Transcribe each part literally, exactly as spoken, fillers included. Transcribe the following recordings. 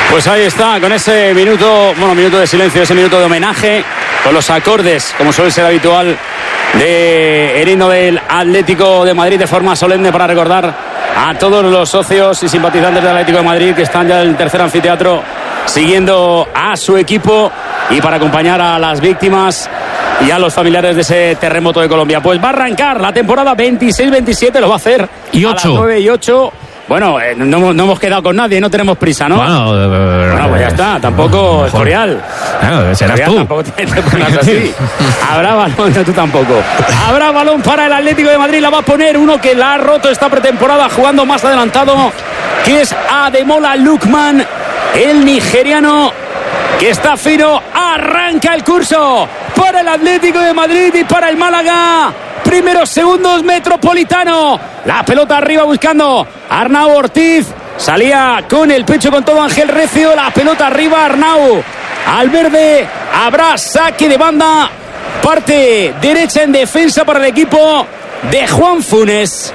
Pues ahí está, con ese minuto, bueno, minuto de silencio, ese minuto de homenaje, con los acordes, como suele ser habitual, de el himno del Atlético de Madrid, de forma solemne, para recordar a todos los socios y simpatizantes del Atlético de Madrid que están ya en el tercer anfiteatro siguiendo a su equipo, y para acompañar a las víctimas y a los familiares de ese terremoto de Colombia. Pues va a arrancar la temporada veintiséis veintisiete, lo va a hacer y a las nueve y ocho. Bueno, eh, no, no hemos quedado con nadie, no tenemos prisa, ¿no? Bueno, eh, bueno pues ya está, tampoco es Corial. Claro, serás tú. Tampoco te, te pongas así. Habrá balón, no, tú tampoco. Habrá balón para el Atlético de Madrid, la va a poner uno que la ha roto esta pretemporada jugando más adelantado, que es Ademola Lookman, el nigeriano, que está fino. Arranca el curso para el Atlético de Madrid y para el Málaga. Primeros segundos, Metropolitano. La pelota arriba buscando Arnau Ortiz. Salía con el pecho con todo Ángel Recio. La pelota arriba, Arnau al verde. Habrá saque de banda. Parte derecha en defensa para el equipo de Juan Funes.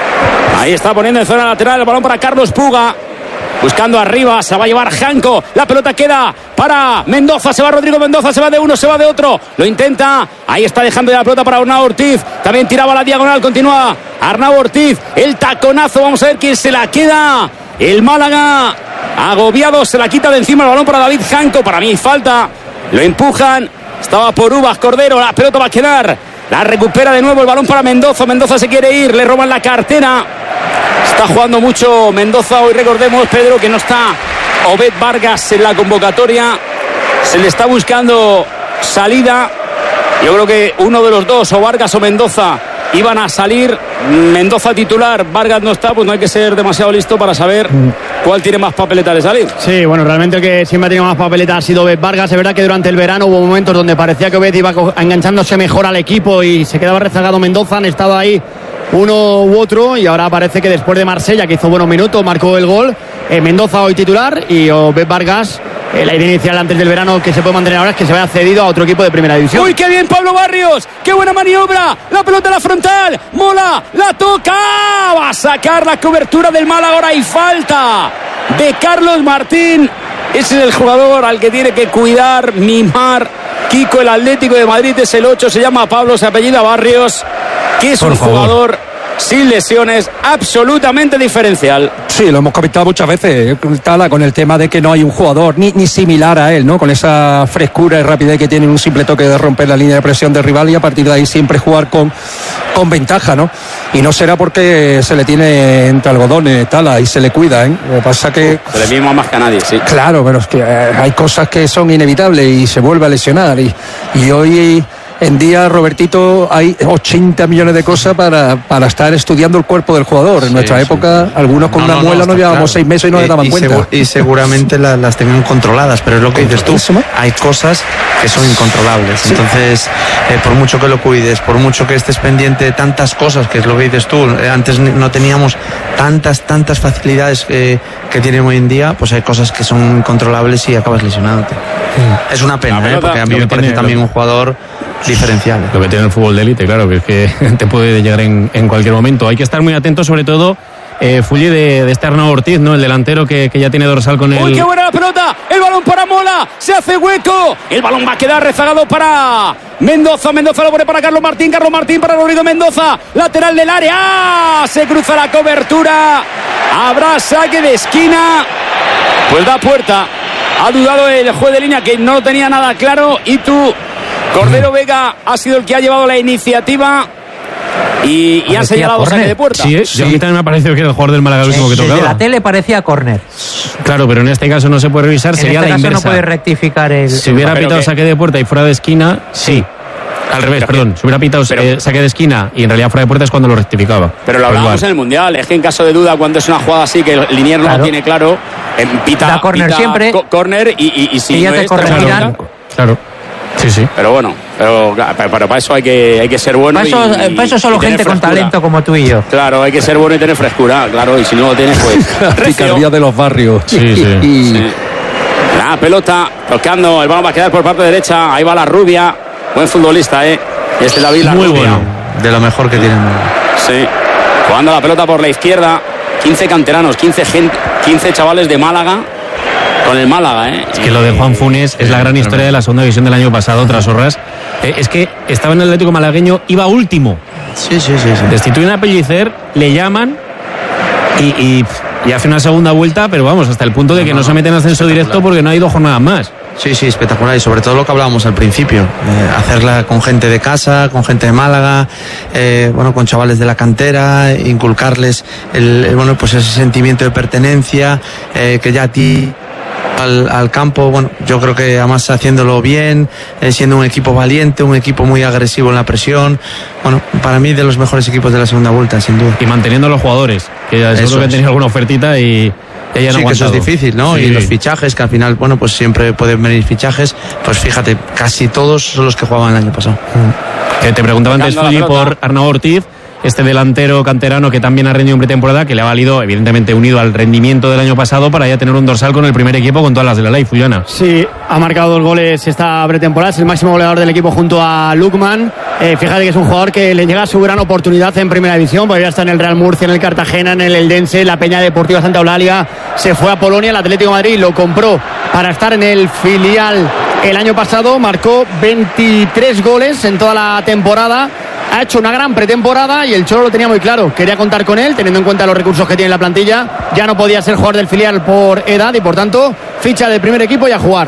Ahí está poniendo en zona lateral el balón para Carlos Puga. Buscando arriba, se va a llevar Janko. La pelota queda para Mendoza. Se va Rodrigo Mendoza, se va de uno, se va de otro. Lo intenta. Ahí está dejando ya la pelota para Arnau Ortiz. También tiraba la diagonal, continúa Arnau Ortiz. El taconazo, vamos a ver quién se la queda. El Málaga, agobiado, se la quita de encima el balón para David Janko. Para mí hay falta. Lo empujan. Estaba por Uvas Cordero. La pelota va a quedar. La recupera de nuevo el balón para Mendoza. Mendoza se quiere ir. Le roban la cartera. Está jugando mucho Mendoza hoy, recordemos, Pedro, que no está Obed Vargas en la convocatoria. Se le está buscando salida. Yo creo que uno de los dos, o Vargas o Mendoza, iban a salir. Mendoza titular, Vargas no está, pues no hay que ser demasiado listo para saber cuál tiene más papeleta de salir. Sí, bueno, realmente el que siempre ha tenido más papeleta ha sido Obed Vargas. Es verdad que durante el verano hubo momentos donde parecía que Obed iba enganchándose mejor al equipo y se quedaba rezagado Mendoza. Han estado ahí uno u otro, y ahora parece que después de Marsella, que hizo buenos minutos, marcó el gol, eh, Mendoza hoy titular, y Obed Vargas, eh, la idea inicial antes del verano que se puede mantener ahora es que se vaya cedido a otro equipo de primera división. ¡Uy, qué bien Pablo Barrios! ¡Qué buena maniobra! La pelota a la frontal, Mola, la toca, va a sacar la cobertura del Málaga. Ahora hay falta de Carlos Martín. Ese es el jugador al que tiene que cuidar, mimar Kiko, el Atlético de Madrid. Es el ocho, se llama Pablo, se apellida Barrios, que es Por un favor. jugador sin lesiones, absolutamente diferencial. Sí, lo hemos comentado muchas veces, Tala, con el tema de que no hay un jugador ni, ni similar a él, ¿no? Con esa frescura y rapidez que tiene, un simple toque de romper la línea de presión del rival y a partir de ahí siempre jugar con, con ventaja, ¿no? Y no será porque se le tiene entre algodones, Tala, y se le cuida, ¿eh? Lo que pasa que... Se le mima más que a nadie, sí. Claro, pero es que eh, hay cosas que son inevitables y se vuelve a lesionar y, y hoy... En día, Robertito, hay ochenta millones de cosas para, para estar estudiando el cuerpo del jugador. En sí, nuestra sí. época, algunos con no, una no, muela no, no llevábamos claro. seis meses y no y, le daban y cuenta. Segu- y seguramente la, las tenían controladas, pero es lo que dices tú. Hay cosas que son incontrolables. Sí. Entonces, eh, por mucho que lo cuides, por mucho que estés pendiente de tantas cosas, que es lo que dices tú, eh, antes no teníamos tantas, tantas facilidades eh, que tienen hoy en día, pues hay cosas que son incontrolables y acabas lesionándote. Sí. Es una pena, eh, porque a mí me parece tiene, también un jugador diferencial. Lo que tiene el fútbol de élite, claro, que es que te puede llegar en, en cualquier momento. Hay que estar muy atentos, sobre todo, eh, Fulli, de, de este Arnau Ortiz, ¿no? El delantero que, que ya tiene dorsal con el... ¡Uy, qué buena la pelota! El balón para Mola, se hace hueco. El balón va a quedar rezagado para Mendoza. Mendoza lo pone para Carlos Martín. Carlos Martín para Rodrigo Mendoza. Lateral del área. ¡Ah! Se cruza la cobertura. Habrá saque de esquina. Pues da puerta. Ha dudado el juez de línea, que no tenía nada claro. Y tú... Cordero Vega ha sido el que ha llevado la iniciativa y, y han señalado saque de puerta. Sí, ¿eh? sí. A mí también me ha parecido que era el jugador del Málaga el último que tocaba. Desde la tele parecía córner. Claro, pero en este caso no se puede revisar, en sería este la caso inversa. No puede rectificar el... Si hubiera pitado que... saque de puerta y fuera de esquina, sí. Al revés, pero perdón. Que... Si hubiera pitado pero... eh, saque de esquina y en realidad fuera de puerta es cuando lo rectificaba. Pero lo hablábamos en el Mundial. Es que en caso de duda, cuando es una jugada así, que el linier no claro. lo tiene claro, eh, pita, da córner siempre. Co- córner y, y, y si y ya no te es... corregirán. Claro. claro. Sí, sí. Pero bueno, pero, pero, pero para eso hay que, hay que ser bueno. Para eso, y, y, para eso solo gente con talento como tú y yo. Claro, hay que ser bueno y tener frescura, claro, y si no lo tienes, pues... Picardía de los barrios. Sí, sí. sí. La pelota tocando, el balón va a quedar por parte derecha, ahí va la Rubia, buen futbolista, ¿eh? Este David la Muy Rubia. bueno. De lo mejor que tienen. Sí, jugando la pelota por la izquierda, quince canteranos, quince, gente, quince chavales de Málaga con el Málaga, ¿eh? Es que lo de Juan Funes es la gran historia de la segunda división del año pasado, tras Horras. Eh, es que estaba en el Atlético malagueño, iba último. Sí, sí, sí, sí. Destituyen a Pellicer, le llaman y, y, y hace una segunda vuelta, pero vamos, hasta el punto de que no, no, no se mete en ascenso directo porque no hay dos jornadas más. Sí, sí, espectacular. Y sobre todo lo que hablábamos al principio, eh, hacerla con gente de casa, con gente de Málaga, eh, bueno, con chavales de la cantera, inculcarles el, el bueno, pues ese sentimiento de pertenencia, eh, que ya a ti al, al campo, bueno, yo creo que además haciéndolo bien, eh, siendo un equipo valiente, un equipo muy agresivo en la presión, bueno, para mí de los mejores equipos de la segunda vuelta, sin duda. Y manteniendo a los jugadores, que ya seguro que han tenido alguna ofertita y ella no sí, que eso es difícil, ¿no? Sí. Y los fichajes, que al final, bueno, pues siempre pueden venir fichajes, pues fíjate, casi todos son los que jugaban el año pasado. Eh, te preguntaba antes, Fulli, por Arnau Ortiz, este delantero canterano que también ha rendido en pretemporada, que le ha valido, evidentemente, unido al rendimiento del año pasado para ya tener un dorsal con el primer equipo con todas las de la ley, Fullana. Sí, ha marcado dos goles esta pretemporada, es el máximo goleador del equipo junto a Lukman. Eh, fíjate que es un jugador que le llega su gran oportunidad en primera división, porque ya está en el Real Murcia, en el Cartagena, en el Eldense, la Peña Deportiva Santa Eulalia, se fue a Polonia, el Atlético de Madrid lo compró para estar en el filial el año pasado, marcó veintitrés goles en toda la temporada. Ha hecho una gran pretemporada y el Cholo lo tenía muy claro. Quería contar con él, teniendo en cuenta los recursos que tiene la plantilla. Ya no podía ser jugador del filial por edad y, por tanto, ficha del primer equipo y a jugar.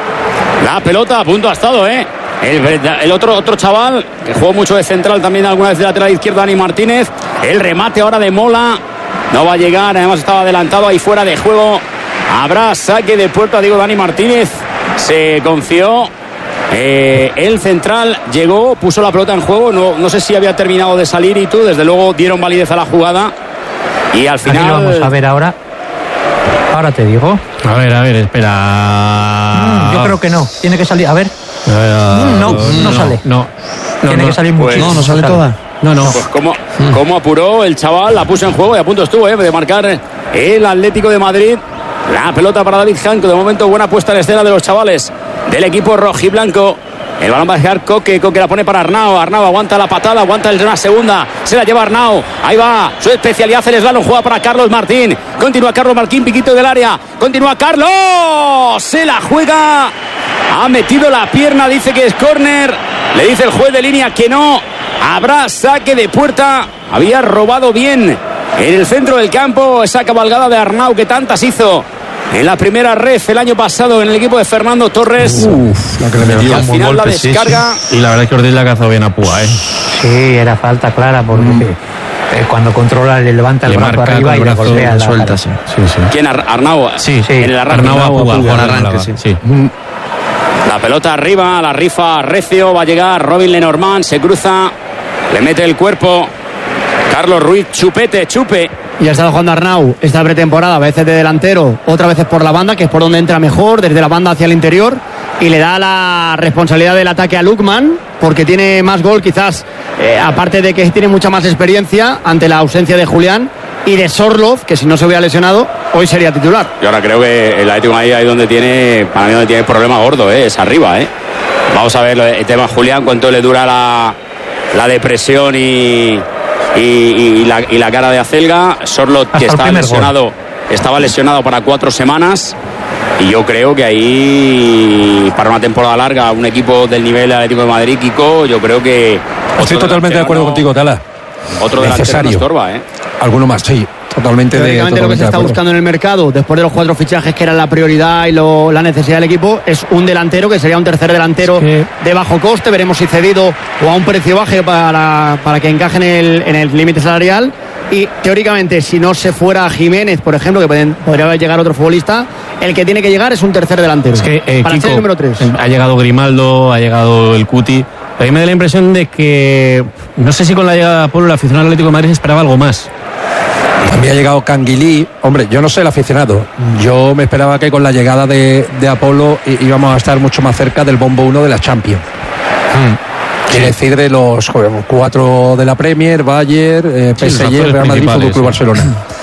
La pelota a punto ha estado, ¿eh? El, el otro, otro chaval que jugó mucho de central también alguna vez de lateral izquierdo, Dani Martínez. El remate ahora de Mola. No va a llegar, además estaba adelantado ahí fuera de juego. Habrá saque de puerta, digo, Dani Martínez. Se confió. Eh, el central llegó, puso la pelota en juego, no, no sé si había terminado de salir y tú, desde luego dieron validez a la jugada y al final... Aquí lo vamos a ver ahora. Ahora te digo. A ver, a ver, espera. Mm, yo creo que no, tiene que salir, a ver. Uh, no, no, no sale. No, no tiene no, que salir pues, mucho. No, no sale toda. No, no. Pues cómo, cómo apuró el chaval, la puso en juego y a punto estuvo eh, de marcar el Atlético de Madrid. La pelota para David Janko, de momento buena puesta en escena de los chavales del equipo rojiblanco. El balón va a dejar Coque, Coque la pone para Arnau, Arnau aguanta la patada, aguanta el una segunda, se la lleva Arnau, ahí va, su especialidad el slalom, juega para Carlos Martín, continúa Carlos Martín, piquito del área, continúa Carlos, se la juega, ha metido la pierna, dice que es córner, le dice el juez de línea que no, habrá saque de puerta, había robado bien en el centro del campo esa cabalgada de Arnau que tantas hizo en la primera ref el año pasado en el equipo de Fernando Torres. Uf, la que le metió. Y al final golpe, la descarga. Sí, sí. Y la verdad es que Ortiz la cazó bien a Púa, ¿eh? Sí, era falta clara porque mm. eh, cuando controla le levanta el le brazo arriba y la golpea la suelta. Sí. Sí, sí. ¿Quién? Arnau. Sí, sí. En el arranque. Arnau a Púa, Púa, arranque, sí. sí. La pelota arriba, la rifa recio, va a llegar Robin Lenormand, se cruza, le mete el cuerpo. Carlos Ruiz, chupete, chupe. Y ha estado jugando Arnau esta pretemporada, a veces de delantero, otras veces por la banda, que es por donde entra mejor, desde la banda hacia el interior, y le da la responsabilidad del ataque a Lukman, porque tiene más gol quizás, eh, aparte de que tiene mucha más experiencia ante la ausencia de Julián y de Sorloz, que si no se hubiera lesionado, hoy sería titular. Y ahora creo que el Atlético ahí es donde tiene, para mí donde tiene problema gordo, eh, es arriba, eh. Vamos a ver el tema Julián, cuánto le dura la, la depresión y... Y, y, la, y la cara de Acelga. Sorloth, que estaba lesionado, estaba lesionado para cuatro semanas. Y yo creo que ahí, para una temporada larga, un equipo del nivel del Atlético de Madrid, Kiko, yo creo que... Estoy totalmente de acuerdo no, contigo, Tala. Otro delantero no estorba, ¿eh? Alguno más, sí. Totalmente de totalmente lo que se está buscando en el mercado, después de los cuatro fichajes que eran la prioridad y lo, la necesidad del equipo, es un delantero que sería un tercer delantero sí. de bajo coste. Veremos si cedido o a un precio bajo para, para que encaje en el, en el límite salarial. Y teóricamente, si no se fuera Jiménez, por ejemplo, que pueden, podría llegar otro futbolista, el que tiene que llegar es un tercer delantero. Es que, eh, para Kiko, ser el número tres. Ha llegado Grimaldo, ha llegado el Cuti. A mí me da la impresión de que, no sé si con la llegada de Apolo, el aficionado al Atlético de Madrid esperaba algo más. También ha llegado Canguilí. Hombre, yo no sé el aficionado. Yo me esperaba que con la llegada de, de Apolo íbamos a estar mucho más cerca del bombo uno de la Champions. Hmm. Quiere decir de los cuatro de la Premier, Bayern, eh, P S G, sí, Real Madrid, Fútbol Club Barcelona.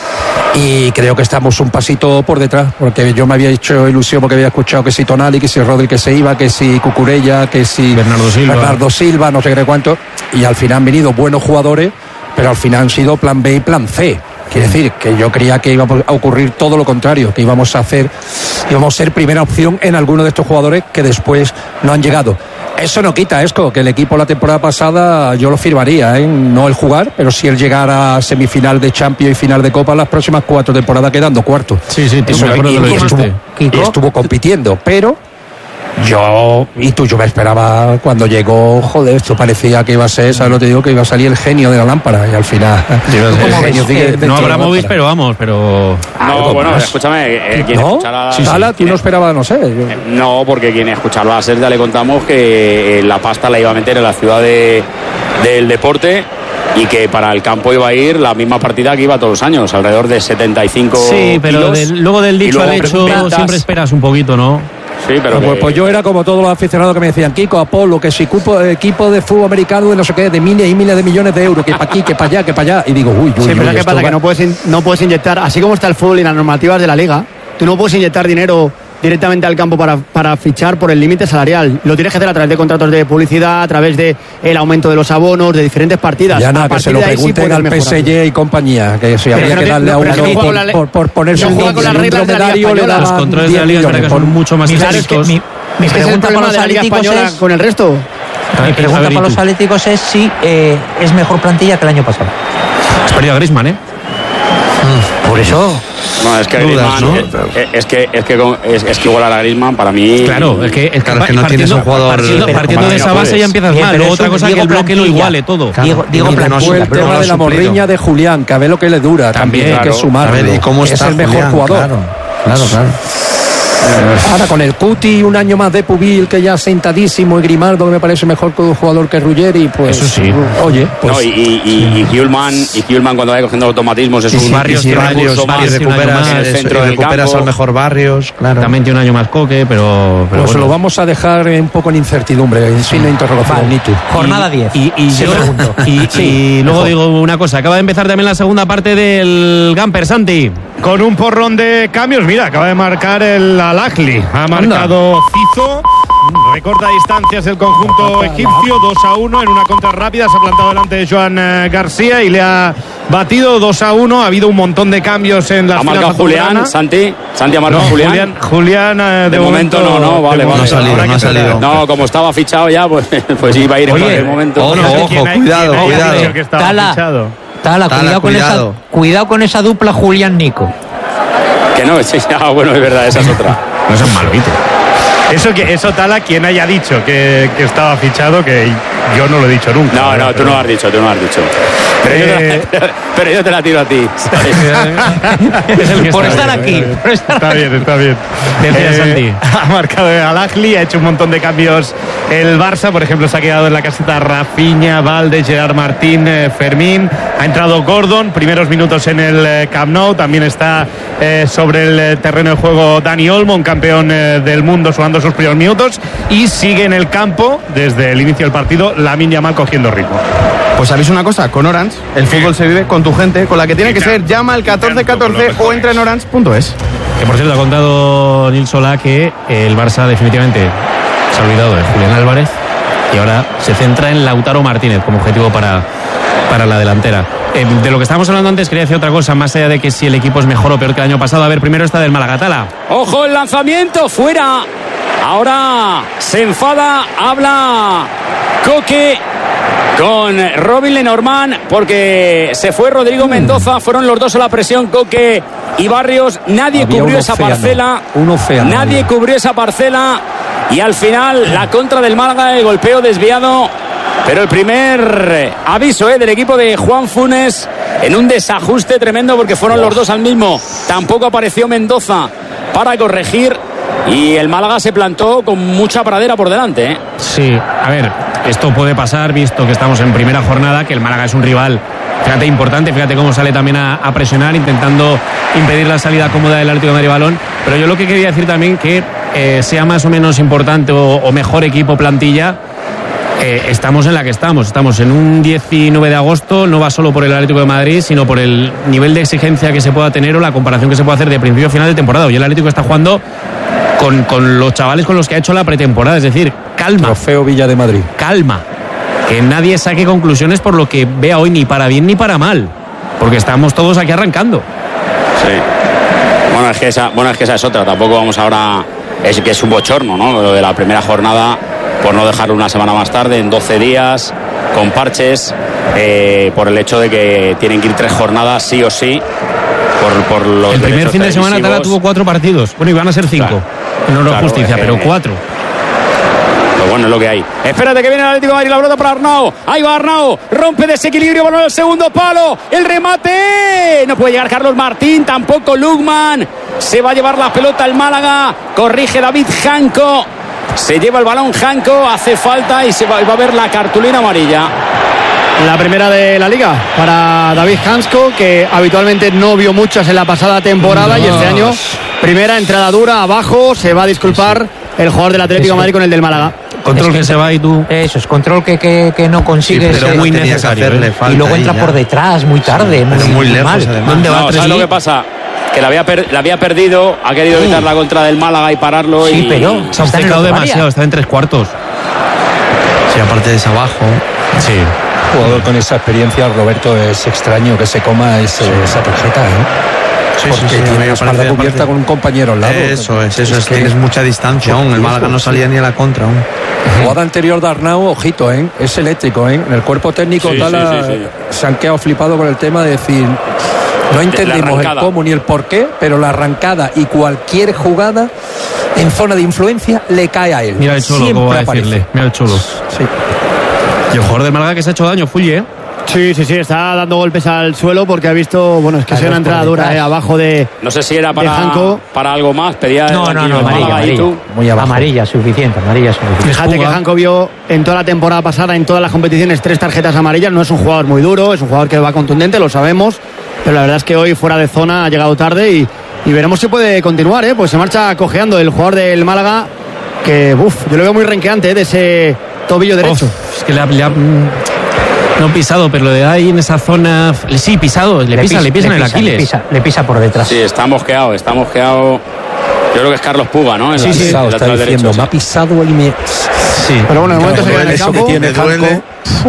Y creo que estamos un pasito por detrás, porque yo me había hecho ilusión porque había escuchado que si Tonali, que si Rodri que se iba, que si Cucurella, que si Bernardo Silva, Bernardo Silva, no sé qué cuánto. Y al final han venido buenos jugadores, pero al final han sido plan B y plan C. Quiere decir que yo creía que iba a ocurrir todo lo contrario, que íbamos a hacer, íbamos a ser primera opción en alguno de estos jugadores que después no han llegado. Eso no quita, Esco, que el equipo la temporada pasada yo lo firmaría, ¿eh? No el jugar, pero sí el llegar a semifinal de Champions y final de Copa las próximas cuatro temporadas quedando cuarto. Sí, sí, eso me acuerdo de lo que estuvo, dijiste. y estuvo compitiendo, pero yo, y tú, yo me esperaba cuando llegó, joder, esto parecía que iba a ser, ¿sabes lo que te digo? Que iba a salir el genio de la lámpara y al final... el genio de, de no habrá móvil, pero vamos, pero... No, bueno, más. escúchame, eh, quien ¿No? escuchará... Sí, Sala, tú no esperabas, no sé. Yo... No, porque quien escucharlo a ser ya le contamos que la pasta la iba a meter en la ciudad de, del deporte y que para el campo iba a ir la misma partida que iba todos los años, alrededor de setenta y cinco Sí, pero kilos, de, luego del dicho al hecho ventas, siempre esperas un poquito, ¿no? Sí, pero pues, que... pues yo era como todos los aficionados que me decían, Kiko, Apolo, que si cupo, equipo de fútbol americano de no sé qué, de miles y miles de millones de euros, que para aquí, que para allá, que para allá. Y digo, uy, uy, sí, pero uy, ¿qué pasa? va... Que no puedes, no puedes inyectar, así como está el fútbol y las normativas de la liga, tú no puedes inyectar dinero directamente al campo para, para fichar por el límite salarial. Lo tienes que hacer a través de contratos de publicidad, a través de el aumento de los abonos, de diferentes partidas. Ya nada, que se lo pregunten sí al P S G y compañía, que si habría que darle a uno por, por, por, por ponerse no un dromedario le los controles de la liga que son mucho más estrictos. Mi, mi pregunta para los atléticos es con el resto. Mi pregunta para los atléticos es si eh, es mejor plantilla que el año pasado. Has perdido a Griezmann, ¿eh? Por eso. No, es que Dudas, Griezmann, ¿no? es, es que es que es, es que igualar a Griezmann para mí. Claro, es que, es claro, que, es que no tienes un jugador. Partiendo, sí, partiendo de esa base ya empiezas mal. Luego otra cosa que el bloque lo iguale todo. Diego, Diego y plantilla, después el pero tema no de la suplido. morriña de Julián, que a ver lo que le dura también, También, hay que claro. sumarlo. A ver, ¿y cómo es está el mejor Julián? jugador. Claro, claro, claro. Ahora con el Cuti, un año más de Pubil, que ya sentadísimo, y Grimaldo, que me parece mejor jugador que Ruggeri, pues... Eso sí. Oye, pues... No, y, y, y Hjulman, y Hjulman cuando vaya cogiendo automatismos es Y un si, Barrios y si tiene Barrios, recurso más, Barrios tiene un año recuperas, más, en el centro y del recuperas campo. al mejor Barrios, claro. También tiene un año más Coque, pero... pero Pues bueno. lo vamos a dejar un poco en incertidumbre, en signo de interrogación, Vale. Nitu. Jornada diez. Y, y, Sí, yo- pregunto. y, Sí, y luego mejor. digo una cosa, acaba de empezar también la segunda parte del Gamper, Santi. Con un porrón de cambios, mira, acaba de marcar el Al-Ahly. Ha marcado Cizo, recorta distancias el conjunto egipcio, dos a uno en una contra rápida. Se ha plantado delante de Joan eh, García y le ha batido dos a uno. Ha habido un montón de cambios en la Ha marcado Julián, Santi. Santi ha marcado No, Julián. Julián, Julián eh, de, De momento no, no, vale, de vale. momento No ha salido, habrá no que ha salido. esperar. No, como estaba fichado ya, pues, pues iba a ir en Oye, cualquier momento. ojo, No sé ojo, quién ha- cuidado, quién haya cuidado. dicho que estaba Tala. fichado. Tala, Tala, cuidado, con cuidado. esa, cuidado con esa dupla Julián-Nico. Que no, sí, ah, bueno, es verdad, esa es otra. No seas malo, ¿viste? Eso, que, eso Tala, quien haya dicho que, que estaba fichado, que yo no lo he dicho nunca. No, ¿verdad? no, tú no lo has dicho, tú no lo has dicho. Pero, yo, te Eh, la, pero yo te la tiro a ti. Es el que Por está estar bien. aquí. Por estar Está bien, está bien. Decía Santi. Ha marcado el Al-Ahly, ha hecho un montón de cambios el Barça. Por ejemplo, se ha quedado en la caseta Rafinha, Valde, Gerard Martín, eh, Fermín. Ha entrado Gordon, primeros minutos en el eh, Camp Nou. También está eh, sobre el eh, terreno de juego Dani Olmo, un campeón eh, del mundo, sumando sus primeros minutos. Y sigue en el campo, desde el inicio del partido, Lamine Yamal cogiendo ritmo. Pues sabéis una cosa, con Orange el fútbol se vive con tu gente, con la que tiene que ser. Llama al catorce catorce o entra en orange punto es. Que por cierto ha contado Nil Solá que el Barça definitivamente se ha olvidado de Julián Álvarez y ahora se centra en Lautaro Martínez como objetivo para, para la delantera. Eh, de lo que estábamos hablando antes quería decir otra cosa, más allá de que si el equipo es mejor o peor que el año pasado. A ver, primero está del Málaga, Tala. Ojo, el lanzamiento fuera. Ahora se enfada, habla Coque con Robin Lenormand porque se fue Rodrigo Mendoza. Fueron los dos a la presión, Coque y Barrios. Nadie Había cubrió un esa océano, parcela. un océano Nadie había. cubrió esa parcela. Y al final la contra del Málaga, el golpeo desviado. Pero el primer aviso eh, del equipo de Juan Funes en un desajuste tremendo porque fueron los dos al mismo. Tampoco apareció Mendoza para corregir y el Málaga se plantó con mucha pradera por delante. ¿eh? Sí, a ver, esto puede pasar visto que estamos en primera jornada, que el Málaga es un rival, fíjate, importante, fíjate cómo sale también a, a presionar, intentando impedir la salida cómoda del Atlético de Madrid balón. Pero yo lo que quería decir también que eh, sea más o menos importante o, o mejor equipo plantilla, eh, estamos en la que estamos. Estamos en un diecinueve de agosto, no va solo por el Atlético de Madrid, sino por el nivel de exigencia que se pueda tener o la comparación que se puede hacer de principio a final de temporada. Hoy el Atlético está jugando con, con los chavales con los que ha hecho la pretemporada, es decir, calma. Trofeo Villa de Madrid. Calma, que nadie saque conclusiones por lo que vea hoy, ni para bien ni para mal, porque estamos todos aquí arrancando. Sí. Bueno, es que esa, bueno, es que esa es otra. Tampoco vamos ahora... Es que es un bochorno, ¿no? Lo de la primera jornada, por no dejarlo una semana más tarde, en doce días, con parches, eh, por el hecho de que tienen que ir tres jornadas sí o sí. Por, por los el primer fin de semana Tala tuvo cuatro partidos. Bueno, iban a ser cinco. Claro. No, no claro, justicia, pero cuatro. Pues bueno, es lo que hay. Espérate que viene el Atlético de Madrid, la pelota para Arnau. Ahí va Arnau, rompe desequilibrio, balón al segundo palo. El remate. No puede llegar Carlos Martín, tampoco Lukman. Se va a llevar la pelota el Málaga. Corrige David Janko. Se lleva el balón Janko, hace falta y se va, va a ver la cartulina amarilla. La primera de la Liga para David Janko, que habitualmente no vio muchas en la pasada temporada. No. Y este año, primera entrada dura, abajo, se va a disculpar el jugador del Atlético de Madrid con el del Málaga. Control es que, que se va y tú... Eso es, control que, que, que no consigue. Sí, pero muy necesario. ¿eh? Y luego entra por detrás, muy tarde. Sí, muy, muy lejos, mal. Además. ¿Dónde va? No, ¿sabes lo que pasa? Que la había, per- la había perdido, ha querido sí. evitar la contra del Málaga y pararlo. Sí, y... pero se ha secado demasiado, está en tres cuartos. Sí, aparte de ese abajo. Sí. Jugador con esa experiencia, Roberto, es extraño que se coma ese, esa tarjeta, ¿eh? Sí, porque sí, sí, tiene la espalda cubierta aparte... con un compañero al lado. Eso es, eso es, es que tienes mucha distancia aún. El Málaga no salía ni a la contra aún. Jugada anterior de Arnau, ojito, ¿eh? Es eléctrico, ¿eh? En el cuerpo técnico sí, Tala, sí, sí, sí. se han quedado flipados con el tema de decir, no entendimos el cómo ni el por qué, pero la arrancada y cualquier jugada en zona de influencia le cae a él. Mira el Cholo, como va a decirle. Mira el Cholo. Sí. Y el jugador del Málaga que se ha hecho daño, Fulli, ¿eh? Sí, sí, sí, está dando golpes al suelo porque ha visto, bueno, es que es una entrada dura, eh, abajo de. No sé si era para, para algo más, pedía. No, no, no, amarilla, amarilla. Muy abajo. Amarilla, suficiente, amarilla suficiente. Fíjate que Janko vio en toda la temporada pasada, en todas las competiciones, tres tarjetas amarillas. No es un jugador muy duro, es un jugador que va contundente, lo sabemos. Pero la verdad es que hoy, fuera de zona, ha llegado tarde y, y veremos si puede continuar, ¿eh? Pues se marcha cojeando el jugador del Málaga, que, uff, yo lo veo muy renqueante, ¿eh? De ese tobillo derecho. Uf, es que le ha. Le ha... No pisado, pero lo de ahí en esa zona. Sí, pisado, le, le pisa, pisa, le pisa en el Aquiles. Le pisa, le pisa por detrás. Sí, está mosqueado, está mosqueado. Yo creo que es Carlos Puga, ¿no? En sí, la, sí, la, está diciendo, derecho, me ha pisado y me. Sí. Pero bueno, de momento se queda en el campo. Que tiene Janko.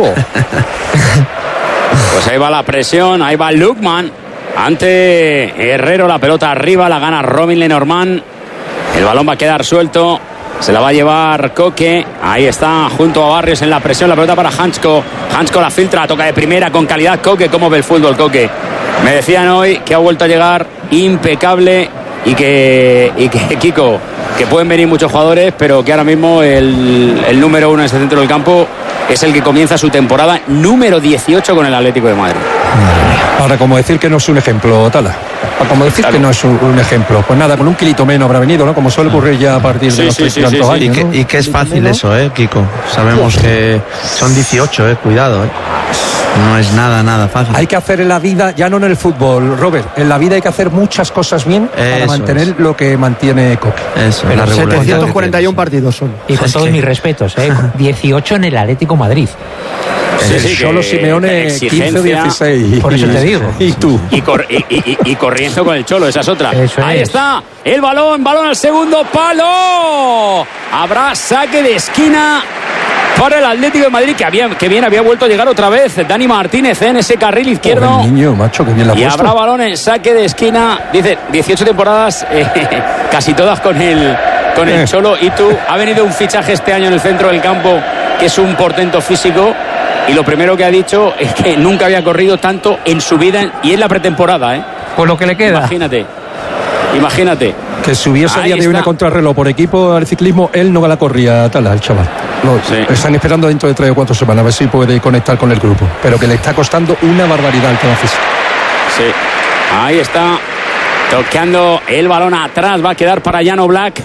Pues ahí va la presión, ahí va Lukman. Ante Herrero, la pelota arriba, la gana Robin Lenormand. El balón va a quedar suelto. Se la va a llevar Coque. Ahí está, junto a Barrios en la presión. La pelota para Hansko. Hansko la filtra, toca de primera con calidad. Coque, ¿cómo ve el fútbol, Coque? Me decían hoy que ha vuelto a llegar impecable y que, y que Kiko, que pueden venir muchos jugadores, pero que ahora mismo el, el número uno en ese centro del campo es el que comienza su temporada número dieciocho con el Atlético de Madrid. Ahora, como decir que no es un ejemplo, Tala. Como decir claro. que no es un, un ejemplo. Pues nada, con un kilito menos habrá venido, ¿no? Como suele ocurrir ya a partir de sí, los sí, sí, sí, años. Y que, ¿no? y que es fácil eso, ¿eh, Kiko? Sabemos que son dieciocho, ¿eh? Cuidado, ¿eh? No es nada, nada fácil. Hay que hacer en la vida, ya no en el fútbol, Robert, en la vida hay que hacer muchas cosas bien para eso mantener es. Lo que mantiene Coque. Eso, pero setecientos cuarenta y uno partidos son. Y con es todos que... mis respetos, ¿eh? dieciocho en el Atlético Madrid. Sí, sí, solo Simeone quince dieciséis. Por eso te digo. Y tú. Y, cor- y, y, y corriendo con el Cholo, esa es otra. Eso Ahí es. está el balón, balón al segundo palo. Habrá saque de esquina para el Atlético de Madrid, que, había, que bien había vuelto a llegar otra vez Dani Martínez en ese carril izquierdo. Oh, niño, macho, que bien la ha y puesto. habrá balón en saque de esquina. Dice, dieciocho temporadas, eh, casi todas con el, con el Cholo. Y tú, ha venido un fichaje este año en el centro del campo, que es un portento físico. Y lo primero que ha dicho es que nunca había corrido tanto en su vida y en la pretemporada, ¿eh? Pues lo que le queda. Imagínate, imagínate. Que si hubiese a día de hoy una contrarreloj por equipo al ciclismo, él no la corría, Tala, el chaval. Lo, sí. Están esperando dentro de tres o cuatro semanas a ver si puede conectar con el grupo. Pero que le está costando una barbaridad el tema físico. Sí, ahí está, toqueando el balón atrás, va a quedar para Jan Oblak.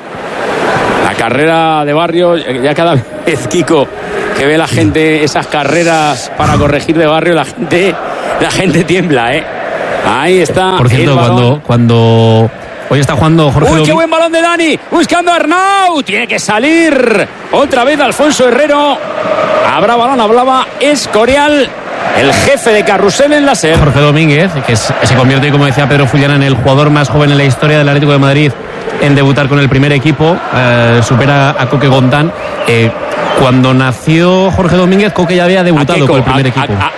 La carrera de Barrio, ya cada vez, Kiko, que ve la gente esas carreras para corregir de Barrio, la gente la gente tiembla, ¿eh? Ahí está. Por cierto, cuando, cuando hoy está jugando Jorge. ¡Uy, qué buen balón de Dani! Buscando a Arnau. Tiene que salir otra vez Alfonso Herrero. Habrá balón, hablaba Escorial, el jefe de carrusel en la SER. Jorge Domínguez, que es, se convierte, como decía Pedro Fullana, en el jugador más joven en la historia del Atlético de Madrid en debutar con el primer equipo. Eh, supera a Coque Gontán. Eh, Cuando nació Jorge Domínguez, Coque ya había debutado con el primer a, equipo. A,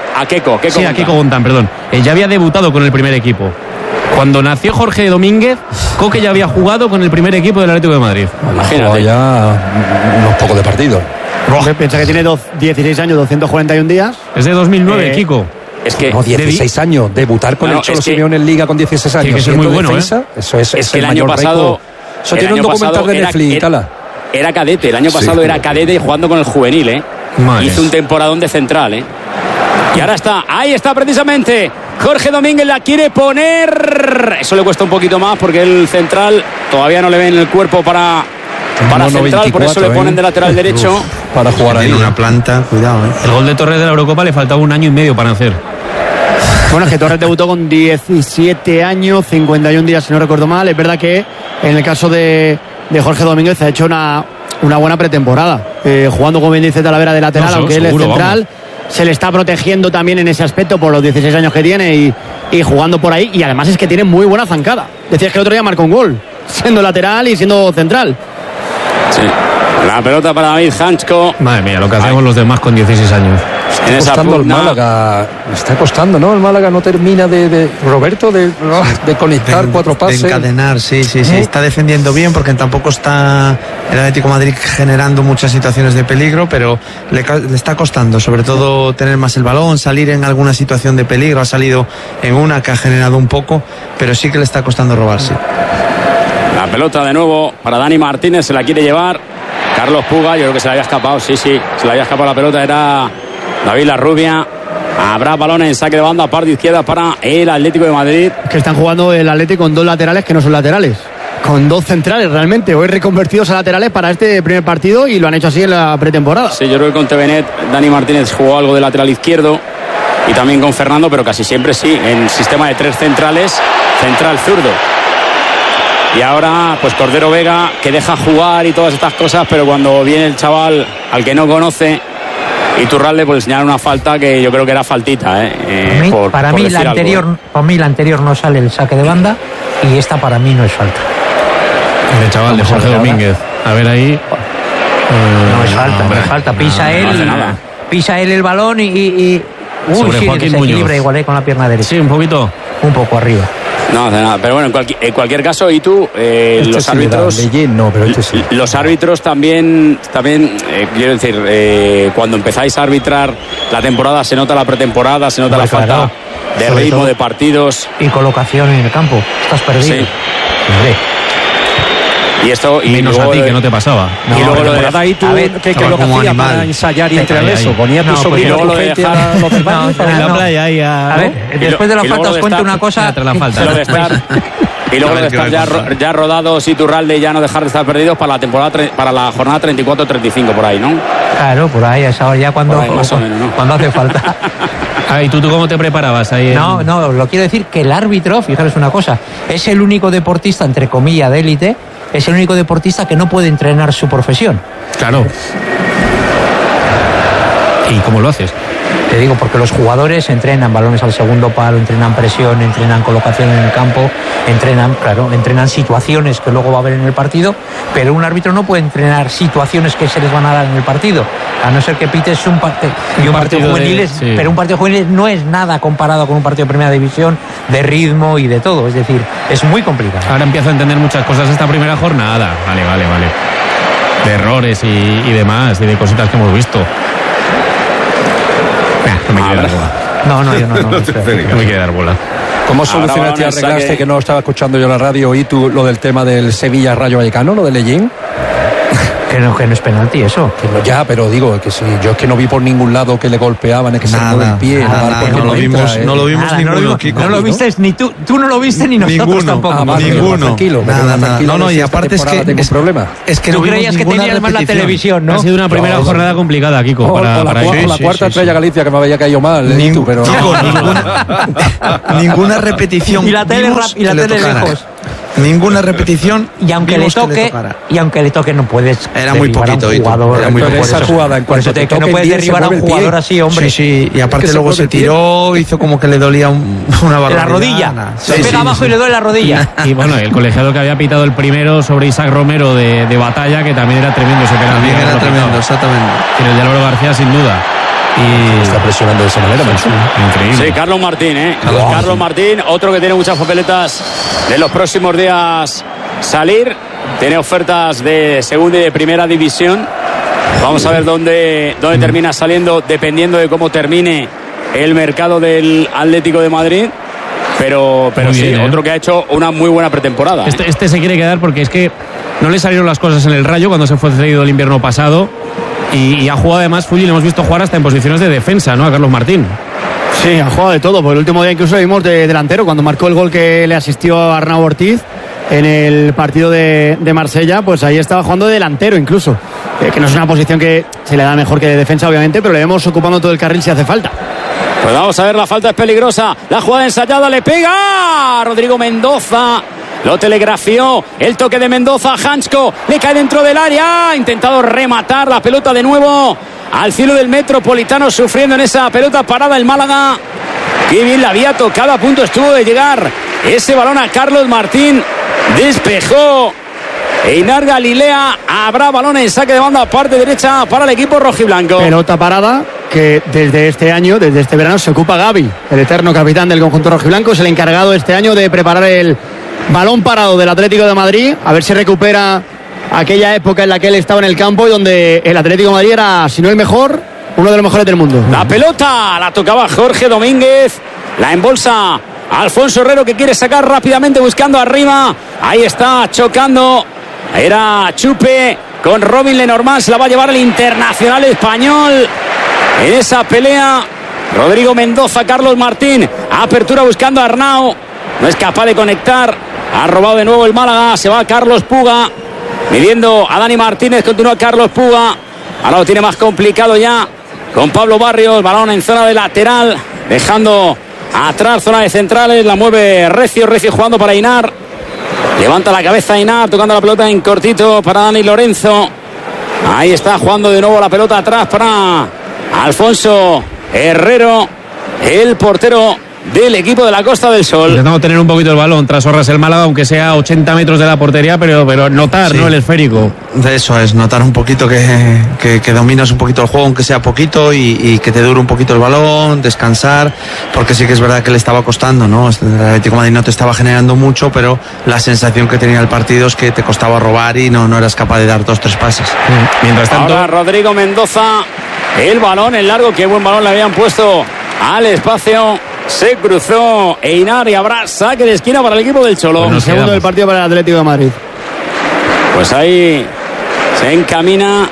a Keko. Keko sí, a Keko Bontán, perdón. Eh, ya había debutado con el primer equipo. Cuando nació Jorge Domínguez, Coque ya había jugado con el primer equipo del Atlético de Madrid. Imagínate. Ya unos pocos de partido. Roge piensa que tiene dos, dieciséis años, doscientos cuarenta y un días. Es de dos mil nueve, eh, Kiko. Es que no, dieciséis de... años, debutar con no, el Cholo Simeone en Liga con dieciséis años. Sí, eso es muy bueno, defensa, ¿eh? Eso es, es es que el, el año pasado. Récord. Eso tiene un documental de Netflix, era, era, era cadete, el año pasado sí, era cadete y jugando con el juvenil, ¿eh? Madre. Hizo un temporadón de central, ¿eh? Y ahora está, ahí está precisamente. Jorge Domínguez la quiere poner. Eso le cuesta un poquito más porque el central todavía no le ven el cuerpo para, para no, central, veinticuatro, por eso le ponen ¿eh? de lateral derecho. Uf, para jugar ahí. Tiene una planta, cuidado, ¿eh? El gol de Torres de la Eurocopa le faltaba un año y medio para hacer. Bueno, es que Torres debutó con diecisiete años, cincuenta y un días, si no recuerdo mal. Es verdad que en el caso de, de Jorge Domínguez ha hecho una, una buena pretemporada. Eh, jugando con Benítez Talavera de lateral, no, aunque seguro, él es central. Vamos. Se le está protegiendo también en ese aspecto por los dieciséis años que tiene y, y jugando por ahí. Y además es que tiene muy buena zancada. Decías que el otro día marcó un gol, siendo lateral y siendo central. Sí. La pelota para David Hanchko. Madre mía, lo que hacemos Ay. los demás con dieciséis años. Está costando el Málaga. Está costando, ¿no? El Málaga no termina de, de Roberto, de, de conectar de, cuatro pases. De encadenar, sí, sí, sí. ¿Eh? Está defendiendo bien porque tampoco está el Atlético de Madrid generando muchas situaciones de peligro, pero le, le está costando, sobre todo tener más el balón, salir en alguna situación de peligro. Ha salido en una que ha generado un poco, pero sí que le está costando robarse. La pelota de nuevo para Dani Martínez, se la quiere llevar Carlos Puga, yo creo que se le había escapado, sí, sí, se le había escapado la pelota, era David Larrubia. Habrá balones en saque de banda, parte izquierda para el Atlético de Madrid. Que están jugando el Atlético con dos laterales que no son laterales, con dos centrales realmente, hoy reconvertidos a laterales para este primer partido y lo han hecho así en la pretemporada. Sí, yo creo que con Tevenet Dani Martínez jugó algo de lateral izquierdo y también con Fernando, pero casi siempre sí, en sistema de tres centrales, central zurdo. Y ahora, pues Cordero Vega, que deja jugar y todas estas cosas, pero cuando viene el chaval al que no conoce, Iturralde, pues señala una falta que yo creo que era faltita, ¿eh? eh mí, por, para, por mí la anterior, algo, ¿eh? para mí la anterior no sale el saque de banda y esta para mí no es falta. El de chaval de Jorge Domínguez. A ver ahí. No es falta, no es falta. Pisa no, él, no hace nada. Pisa él el balón y... y, y uy, sí, se equilibra igual eh, con la pierna derecha. Sí, un poquito. Un poco arriba. No hace nada, pero bueno, en, cualquier, en cualquier caso, y tú, eh, este los árbitros, sí no, pero este sí. los árbitros también, también eh, quiero decir, eh, cuando empezáis a arbitrar la temporada, se nota la pretemporada, se nota pues la claro, falta de Sobre ritmo, todo, de partidos y colocación en el campo. Estás perdido. Sí. Y esto y menos luego a ti de, que no te pasaba. No, y luego lo de ahí tú ver, que, que lo que hacías para ensayar y entrenar eso, ponía tu sobrino tu gente a los del barrio en la playa ahí a, a ver, después de la falta os cuento una cosa. La falta. Lo de estar, y luego lo de estar ya, ya rodados Iturralde y ya no dejar de estar perdidos para la temporada para la jornada treinta y cuatro treinta y cinco por ahí, ¿no? Claro, por ahí, a esa hora ya cuando, ahí, más o menos, ¿no? cuando hace falta. Ah, ¿y tú, tú cómo te preparabas ahí? En... No, no, lo quiero decir que el árbitro, fijaros una cosa, es el único deportista, entre comillas, de élite, es el único deportista que no puede entrenar su profesión. Claro. ¿Y cómo lo haces? Te digo, porque los jugadores entrenan balones al segundo palo, entrenan presión, entrenan colocación en el campo, entrenan, claro, entrenan situaciones que luego va a haber en el partido, pero un árbitro no puede entrenar situaciones que se les van a dar en el partido, a no ser que pites un, parte, un, un partido, partido juvenil, sí. Pero un partido juvenil no es nada comparado con un partido de primera división, de ritmo y de todo, es decir, es muy complicado. Ahora empiezo a entender muchas cosas esta primera jornada, vale, vale, vale, de errores y, y demás, y de cositas que hemos visto. No me quiere dar bola. No, no, yo no, no, no, no me quiere dar bola. ¿Cómo solucionaste y arreglaste que... que no estaba escuchando yo la radio y tú lo del tema del Sevilla Rayo Vallecano, lo de Lellín? Que no, que no es penalti eso. Que no, ya, pero digo que si yo es que no vi por ningún lado que le golpeaban, es que nada, se mueve el pie. Nada, nada, no, lo vimos, eh. no lo vimos nada, ninguno, no lo, Kiko. No lo viste ni tú, tú no lo viste ni nosotros ninguno, tampoco. Ah, vale, ninguno. Tranquilo, nada, nada. Tranquilo, no, no, y aparte es que tengo es, un problema. Es que tú no creías que tenías más la televisión, ¿no? Ha sido una primera no, jornada complicada, Kiko. O, para, o la, para sí, la sí, cuarta sí, estrella sí. Galicia que me había caído mal, Ning, tú, pero Chico, ninguna, ninguna repetición. Y la tele y la tele lejos. Ninguna repetición y aunque le toque le y aunque le toque no puedes era muy poquito un jugador, era muy poquito esa jugada en cuanto te que no puedes derribar a un jugador así, hombre. Sí, sí, y aparte es que luego se, se tiró, hizo como que le dolía un, una barbaridad. La rodilla. Se sí, pega sí, abajo sí. y le duele la rodilla. Y bueno, el colegiado que había pitado el primero sobre Isaac Romero de, de Batalla, que también era tremendo ese penalti. También era tremendo, pitado. Exactamente. Pero el de Álvaro García sin duda. y está presionando de esa manera. Sí. Increíble. Sí, Carlos Martín, ¿eh? Carlos, Carlos Martín, otro que tiene muchas papeletas de los próximos días salir. Tiene ofertas de segunda y de primera división. Vamos a ver dónde, dónde termina saliendo, dependiendo de cómo termine el mercado del Atlético de Madrid. Pero, pero sí, bien, ¿eh? Otro que ha hecho una muy buena pretemporada. Este, este se quiere quedar porque es que no le salieron las cosas en el Rayo cuando se fue cedido el invierno pasado. Y, y ha jugado además, Fulli, le hemos visto jugar hasta en posiciones de defensa, ¿no? A Carlos Martín. Sí, ha jugado de todo. Por el último día incluso lo vimos de delantero cuando marcó el gol que le asistió a Arnau Ortiz en el partido de, de Marsella. Pues ahí estaba jugando de delantero incluso, eh, que no es una posición que se le da mejor que de defensa obviamente, pero le vemos ocupando todo el carril si hace falta. Pues vamos a ver, la falta es peligrosa, la jugada ensayada, le pega Rodrigo Mendoza, lo telegrafió, el toque de Mendoza, Hansko, le cae dentro del área, ha intentado rematar la pelota de nuevo al cielo del Metropolitano, sufriendo en esa pelota parada el Málaga. Qué bien la había tocado, a punto estuvo de llegar ese balón a Carlos Martín, despejó Einar Galilea, habrá balón en saque de banda parte derecha para el equipo rojiblanco. Pelota parada que desde este año, desde este verano se ocupa Gavi, el eterno capitán del conjunto rojiblanco, es el encargado este año de preparar el balón parado del Atlético de Madrid, a ver si recupera aquella época en la que él estaba en el campo y donde el Atlético de Madrid era, si no el mejor, uno de los mejores del mundo. La pelota la tocaba Jorge Domínguez, la embolsa Alfonso Herrero, que quiere sacar rápidamente buscando arriba, ahí está chocando, era Chupe con Robin Lenormand, se la va a llevar el internacional español en esa pelea. Rodrigo Mendoza, Carlos Martín, apertura buscando a Arnau, no es capaz de conectar, ha robado de nuevo el Málaga, se va Carlos Puga, midiendo a Dani Martínez, continúa Carlos Puga, ahora lo tiene más complicado ya con Pablo Barrios, balón en zona de lateral, dejando atrás zona de centrales, la mueve Recio, Recio jugando para Einar, levanta la cabeza Einar, tocando la pelota en cortito para Dani Lorenzo, ahí está jugando de nuevo la pelota atrás para Alfonso Herrero, el portero del equipo de la Costa del Sol. Intentando tener un poquito el balón tras Horras el Málaga, aunque sea a ochenta metros de la portería, pero, pero notar, sí, ¿no? El esférico. Eso es, notar un poquito que, que, que dominas un poquito el juego, aunque sea poquito, y, y que te dure un poquito el balón, descansar, porque sí que es verdad que le estaba costando, ¿no? El Atlético de Madrid no te estaba generando mucho, pero la sensación que tenía el partido es que te costaba robar y no, no eras capaz de dar dos, tres pases. Sí. Mientras tanto, ahora Rodrigo Mendoza, el balón, el largo, qué buen balón le habían puesto al espacio. Se cruzó Einar y habrá saque de esquina para el equipo del Cholo. Bueno, el segundo quedamos. Del partido para el Atlético de Madrid. Pues ahí se encamina,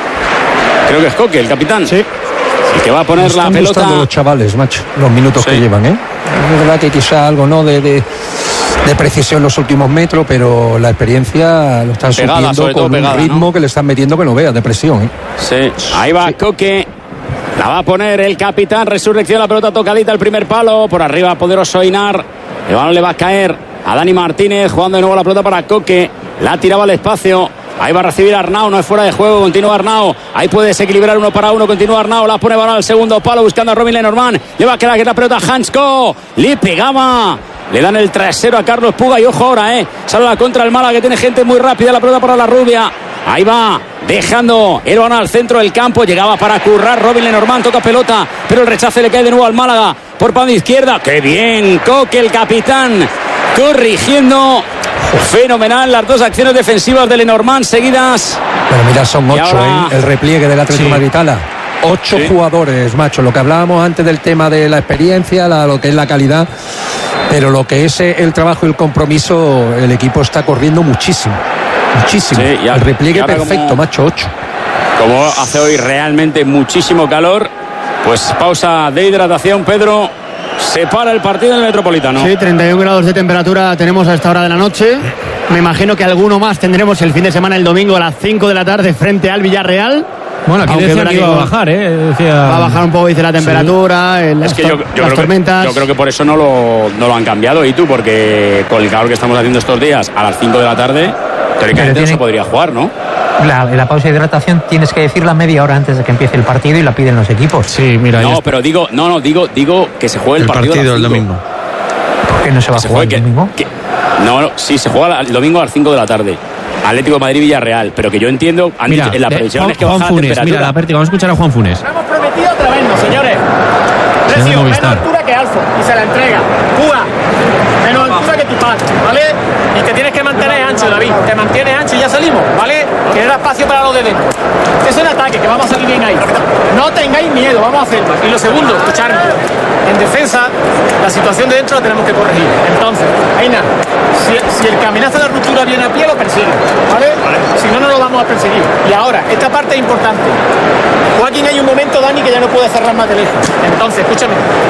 creo que es Coque, el capitán. Sí. El que va a poner la pelota. Están los chavales, macho, los minutos sí. que llevan, ¿eh? Es verdad que quizá algo, ¿no? De, de, de precisión en los últimos metros, pero la experiencia lo están pegada, subiendo con pegada, un ritmo, ¿no? Que le están metiendo que no veas, de presión, ¿eh? Sí. Ahí va sí. Coque. La va a poner el capitán, Resurrección, la pelota tocadita, el primer palo, por arriba poderoso Einar, el balón le va a caer a Dani Martínez, jugando de nuevo la pelota para Coque, la tiraba al espacio, ahí va a recibir Arnau, no es fuera de juego, continúa Arnau, ahí puede desequilibrar uno para uno, continúa Arnau, la pone balón al segundo palo, buscando a Robin Lenormand, le va a quedar que la pelota a Hansko, le pegaba, le dan el trasero a Carlos Puga, y ojo ahora, eh, sale la contra el Málaga, que tiene gente muy rápida, la pelota para la rubia, ahí va, dejando el balón al centro del campo, llegaba para currar Robin Lenormand, toca pelota, pero el rechace le cae de nuevo al Málaga, por banda izquierda, qué bien, Coque el capitán, corrigiendo, fenomenal las dos acciones defensivas de Lenormand seguidas. Pero mira, son ocho, ahora... ¿eh? El repliegue del Atlético de Madrid. Ocho sí. jugadores, macho, lo que hablábamos antes del tema de la experiencia, la, lo que es la calidad, pero lo que es el trabajo y el compromiso, el equipo está corriendo muchísimo. Muchísimo. Sí, y al, el repliegue perfecto, como, macho, ocho. Como hace hoy realmente muchísimo calor, pues pausa de hidratación, Pedro. Se para el partido en el Metropolitano. Sí, treinta y un grados de temperatura tenemos a esta hora de la noche. Me imagino que alguno más tendremos el fin de semana, el domingo a las cinco de la tarde frente al Villarreal. Bueno, aquí decía que iba a bajar, ¿eh? Decía... Va a bajar un poco, dice la temperatura, sí. las, es que yo, yo las creo tormentas. Que, yo creo que por eso no lo, no lo han cambiado, y tú, porque con el calor que estamos haciendo estos días, a las cinco de la tarde, teóricamente no se podría jugar, ¿no? La, la pausa de hidratación tienes que decirla media hora antes de que empiece el partido y la piden los equipos. Sí, mira. No, pero digo, no, no, digo, digo que se juegue el, el partido, partido el domingo. ¿Por qué no se va que a jugar el domingo? Que, no, no, sí, se juega el domingo a las cinco de la tarde. Atlético de Madrid Villarreal, pero que yo entiendo, mira, en la previsión Juan, es que Juan baja Funes, la temperatura. Mira, la vamos a escuchar a Juan Funes. pide otra vez, no, señores. Recio, menos altura que Alfo, y se la entrega. Cuba, menos altura que tu padre, ¿vale? Y te tienes que mantener ancho, David. Te mantienes ancho y ya salimos, ¿vale? Que era espacio para los de dentro. Es un ataque, que vamos a salir bien ahí. No tengáis miedo, vamos a hacerlo. Y lo segundo, escucharme. En defensa, la situación de dentro la tenemos que corregir. Entonces, Aina, si, si el que amenaza la ruptura viene a pie, lo persigue, ¿vale? Si no, no lo vamos a perseguir. Y ahora, esta parte es importante. Joaquín, hay un momento, Dani, que ya no puede cerrar más de lejos. Entonces, escúchame.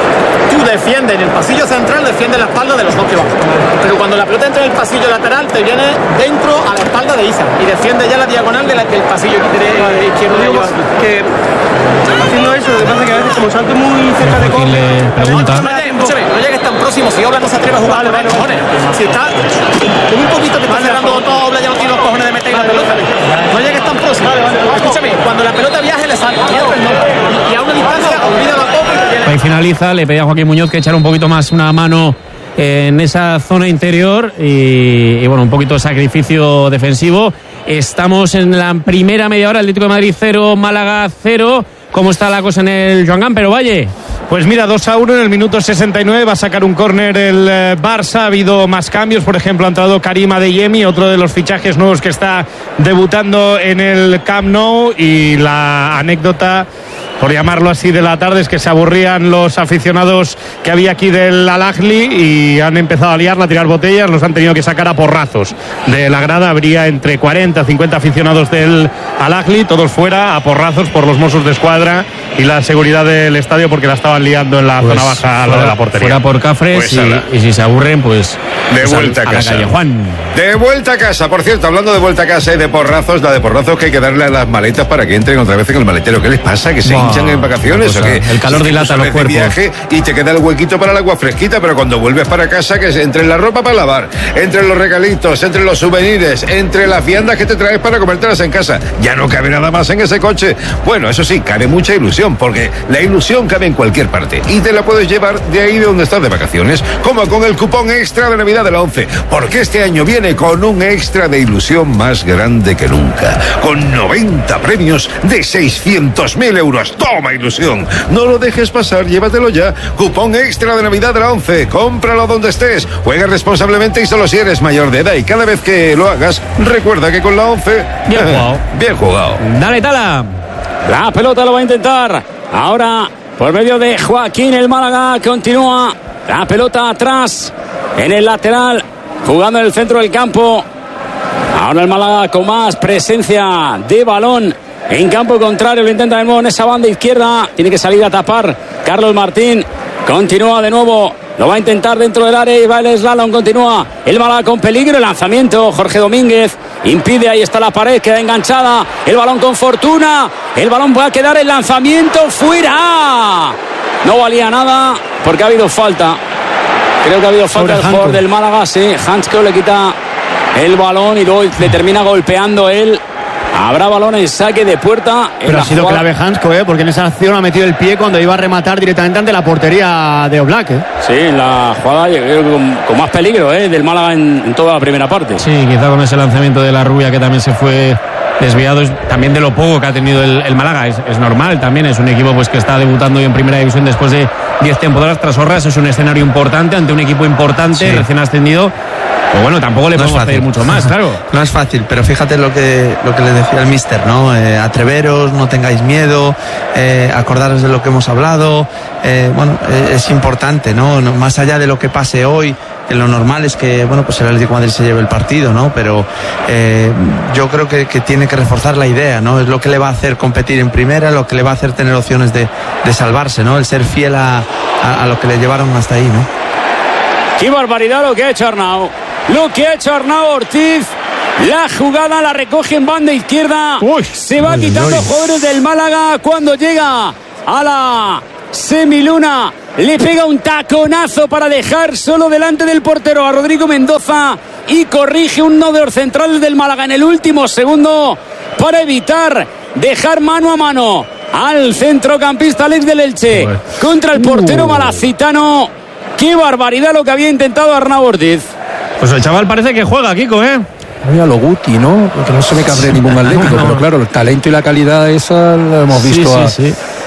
Tú defiendes en el pasillo central, defiendes la espalda de los dos que van. Pero cuando la pelota entra en el pasillo lateral, te viene dentro a la espalda de Isa y defiende ya la diagonal de la, del pasillo de, izquierdo de ellos. Que haciendo eso, lo que pasa es que a veces como salto muy cerca de Joaquín le pregunta. Escúchame, no llegues tan próximo. Si Obla no se atreve a jugar, vale, cojones. Si está con un poquito que está cerrando todo, Obla ya no tiene los cojones de meter la pelota. No llegues tan próximo. Escúchame, cuando la pelota viaje le sale. Y a una distancia, olvida la copa y te viene. Ahí finaliza, le pedía a Joaquín Muñoz que echara un poquito más una mano en esa zona interior y, y bueno, un poquito de sacrificio defensivo. Estamos en la primera media hora, Atlético de Madrid cero, Málaga cero. ¿Cómo está la cosa en el Joan Gamper, Valle? Pues mira, dos a uno en el minuto sesenta y nueve, va a sacar un córner el eh, Barça. Ha habido más cambios, por ejemplo ha entrado Karim Adeyemi, otro de los fichajes nuevos que está debutando en el Camp Nou. Y la anécdota, por llamarlo así, de la tarde es que se aburrían los aficionados que había aquí del Al-Ahly y han empezado a liarla, a tirar botellas, los han tenido que sacar a porrazos de la grada. Habría entre cuarenta a cincuenta aficionados del Al-Ahly, todos fuera a porrazos por los Mossos de Escuadra y la seguridad del estadio, porque la estaban liando en la pues zona baja a lo de la portería. Fuera por Cafres, pues y, y si se aburren, pues de pues vuelta a, a, a casa. la calle Juan. De vuelta a casa. Por cierto, hablando de vuelta a casa y de porrazos, la de porrazos que hay que darle a las maletas para que entren otra vez en el maletero. ¿Qué les pasa? ¿Que se wow, hinchan en vacaciones o qué? El calor es dilata los cuerpos. Viaje y te queda el huequito para el agua fresquita, pero cuando vuelves para casa, que entre la ropa para lavar, entre los regalitos, entre los souvenirs, entre las viandas que te traes para comértelas en casa, ya no cabe nada más en ese coche. Bueno, eso sí, cabe mucha ilusión, porque la ilusión cabe en cualquier parte y te la puedes llevar de ahí de donde estás de vacaciones, como con el cupón extra de Navidad de la ONCE, porque este año viene con un extra de ilusión más grande que nunca, con noventa premios de seiscientos mil euros. ¡Toma, ilusión! No lo dejes pasar, llévatelo ya. Cupón extra de Navidad de la ONCE, cómpralo donde estés, juega responsablemente y solo si eres mayor de edad, y cada vez que lo hagas, recuerda que con la ONCE... Bien jugado. Bien jugado. Dale, Tala. La pelota lo va a intentar. Ahora, por medio de Joaquín, el Málaga continúa. La pelota atrás, en el lateral, jugando en el centro del campo. Ahora el Málaga con más presencia de balón en campo contrario. Lo intenta de nuevo en esa banda izquierda. Tiene que salir a tapar Carlos Martín. Continúa de nuevo. Lo va a intentar dentro del área y va el slalom. Continúa el Málaga con peligro. El lanzamiento, Jorge Domínguez impide. Ahí está la pared, queda enganchada. El balón con fortuna. El balón va a quedar, el lanzamiento fuera. No valía nada porque ha habido falta. Creo que ha habido falta del jugador del Málaga. Sí, Hansko le quita el balón y luego le termina golpeando él. Habrá balón en saque de puerta. Pero ha sido jugada clave Hansko, ¿eh? Porque en esa acción ha metido el pie cuando iba a rematar directamente ante la portería de Oblak, ¿eh? Sí, en la jugada con, con más peligro, ¿eh? Del Málaga en, en toda la primera parte. Sí, quizá con ese lanzamiento de la Rubia que también se fue desviado, también de lo poco que ha tenido el, el Málaga. Es, es normal también, es un equipo pues que está debutando hoy en primera división después de diez temporadas tras Horras. Es un escenario importante ante un equipo importante, sí, recién ascendido. Pues bueno, tampoco le no podemos pedir mucho más, claro. No es fácil, pero fíjate lo que, lo que le decía el míster, ¿no? Eh, atreveros, no tengáis miedo, eh, acordaros de lo que hemos hablado. Eh, bueno, eh, es importante, ¿no? ¿no? Más allá de lo que pase hoy, que lo normal es que, bueno, pues el Atlético de Madrid se lleve el partido, ¿no? Pero eh, yo creo que, que tiene que reforzar la idea, ¿no? Es lo que le va a hacer competir en primera, lo que le va a hacer tener opciones de, de salvarse, ¿no? El ser fiel a, a, a lo que le llevaron hasta ahí, ¿no? ¡Qué barbaridad lo que ha hecho Arnau! Lo que ha hecho Arnau Ortiz. La jugada la recoge en banda izquierda. Uy, se va uy, quitando uy. jugadores del Málaga cuando llega a la semiluna. Le pega un taconazo para dejar solo delante del portero a Rodrigo Mendoza y corrige uno de los centrales del Málaga en el último segundo para evitar dejar mano a mano al centrocampista Alex del Elche uy. contra el portero uh. malacitano. Qué barbaridad lo que había intentado Arnau Ortiz. Pues el chaval parece que juega, Kiko, ¿eh? Muy a lo Guti, ¿no? Porque no se me cabre ningún atlético, pero claro, el talento y la calidad esa lo hemos visto sí, sí,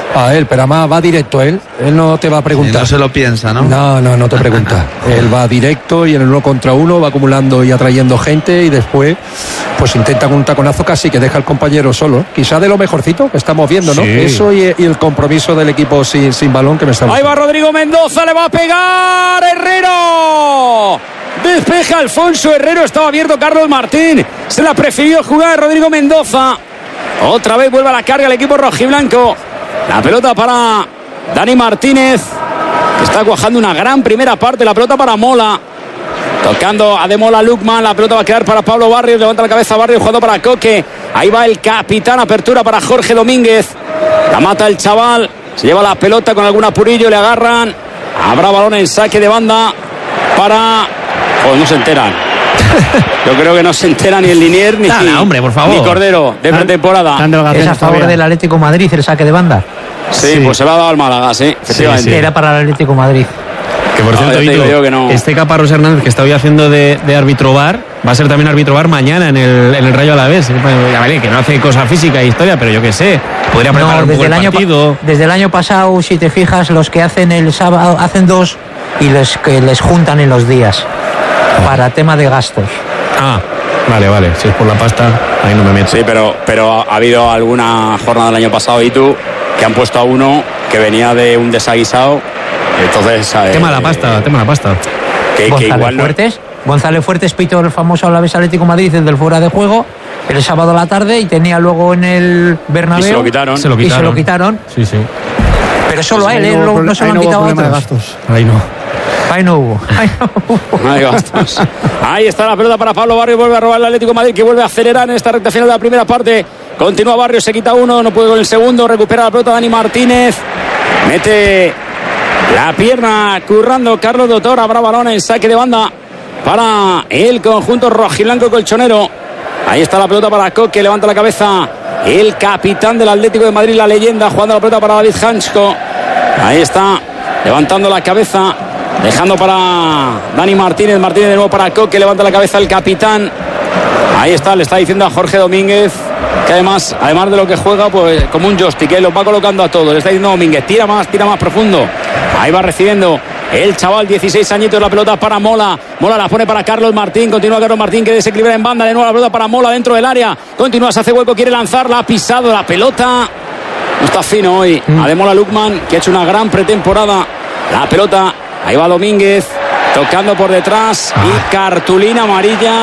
a él, pero además va directo él. Él no te va a preguntar. Y no se lo piensa, ¿no? No, no, no te pregunta. Él va directo y en el uno contra uno va acumulando y atrayendo gente y después pues intenta con un taconazo casi que deja al compañero solo. Quizá de lo mejorcito que estamos viendo, ¿no? Sí. Eso y, y el compromiso del equipo sin, sin balón que me está Ahí va Rodrigo Mendoza, le va a pegar Herrero. Despeja Alfonso Herrero, estaba abierto Carlos Martín. Se la prefirió jugar Rodrigo Mendoza. Otra vez vuelve a la carga el equipo rojiblanco. La pelota para Dani Martínez, que está cuajando una gran primera parte. La pelota para Mola. Tocando a Ademola Lookman. La pelota va a quedar para Pablo Barrios. Levanta la cabeza Barrios, jugando para Coque. Ahí va el capitán. Apertura para Jorge Domínguez. La mata el chaval. Se lleva la pelota con algún apurillo. Le agarran. Habrá balón en saque de banda para... Joder, no se enteran. Yo creo que no se entera ni el Linier ni, Dale, hombre, por favor. ni Cordero de pretemporada. Es a favor del Atlético de Madrid el saque de banda. Sí, Sí. pues se lo ha dado al Málaga, sí, efectivamente. Sí, sí. Era para el Atlético de Madrid. Que por No, cierto, ya te Itu, digo yo que no. este Caparrós Hernández que está hoy haciendo de, de árbitro bar, va a ser también árbitro bar mañana en el, en el Rayo Alavés. Ya veré, que no hace cosa física e historia, pero yo qué sé, podría preparar No, un poco desde el el, año, partido. pa- desde el año pasado, si te fijas, los que hacen el sábado hacen dos y les, que les juntan en los días para tema de gastos. Ah, vale, vale, si es por la pasta, ahí no me meto. Sí, pero, pero ha habido alguna jornada del año pasado, y tú, que han puesto a uno que venía de un desaguisado. Entonces, eh, Tema la pasta, tema la pasta. que, que González igual no- Fuertes, González Fuertes pitó el famoso Alavés Atlético de Madrid, el del fuera de juego, el sábado a la tarde y tenía luego en el Bernabéu. Y se lo quitaron. Se lo Y se quitaron. lo quitaron. Sí, sí. Pero solo a él, Ahí ¿eh? no hubo no, proble- no se lo ahí han no hubo quitado a problema de otros. gastos. Ahí no. Ahí no hubo. Ahí no hubo. No hay gastos. Ahí está la pelota para Pablo Barrios. Vuelve a robar el Atlético de Madrid, que vuelve a acelerar en esta recta final de la primera parte. Continúa Barrios, se quita uno, no puede con el segundo. Recupera la pelota Dani Martínez. Mete la pierna currando Carlos Doctor. Habrá balón en saque de banda para el conjunto rojiblanco colchonero. Ahí está la pelota para Coque. Levanta la cabeza el capitán del Atlético de Madrid, la leyenda, jugando la pelota para David Hansko. Ahí está, levantando la cabeza, dejando para Dani Martínez. Martínez de nuevo para Coque, levanta la cabeza el capitán. Ahí está, le está diciendo a Jorge Domínguez que además, además de lo que juega, pues como un joystick, ¿eh? Los va colocando a todos. Le está diciendo Domínguez, tira más, tira más profundo. Ahí va recibiendo el chaval, dieciséis añitos, la pelota para Mola. Mola la pone para Carlos Martín. Continúa Carlos Martín, que desequilibra en banda. De nuevo la pelota para Mola dentro del área. Continúa, se hace hueco, quiere lanzarla. Ha pisado la pelota. No está fino hoy. Mm. Ademola Lookman, que ha hecho una gran pretemporada. La pelota, ahí va Domínguez, tocando por detrás. Ah. Y cartulina amarilla.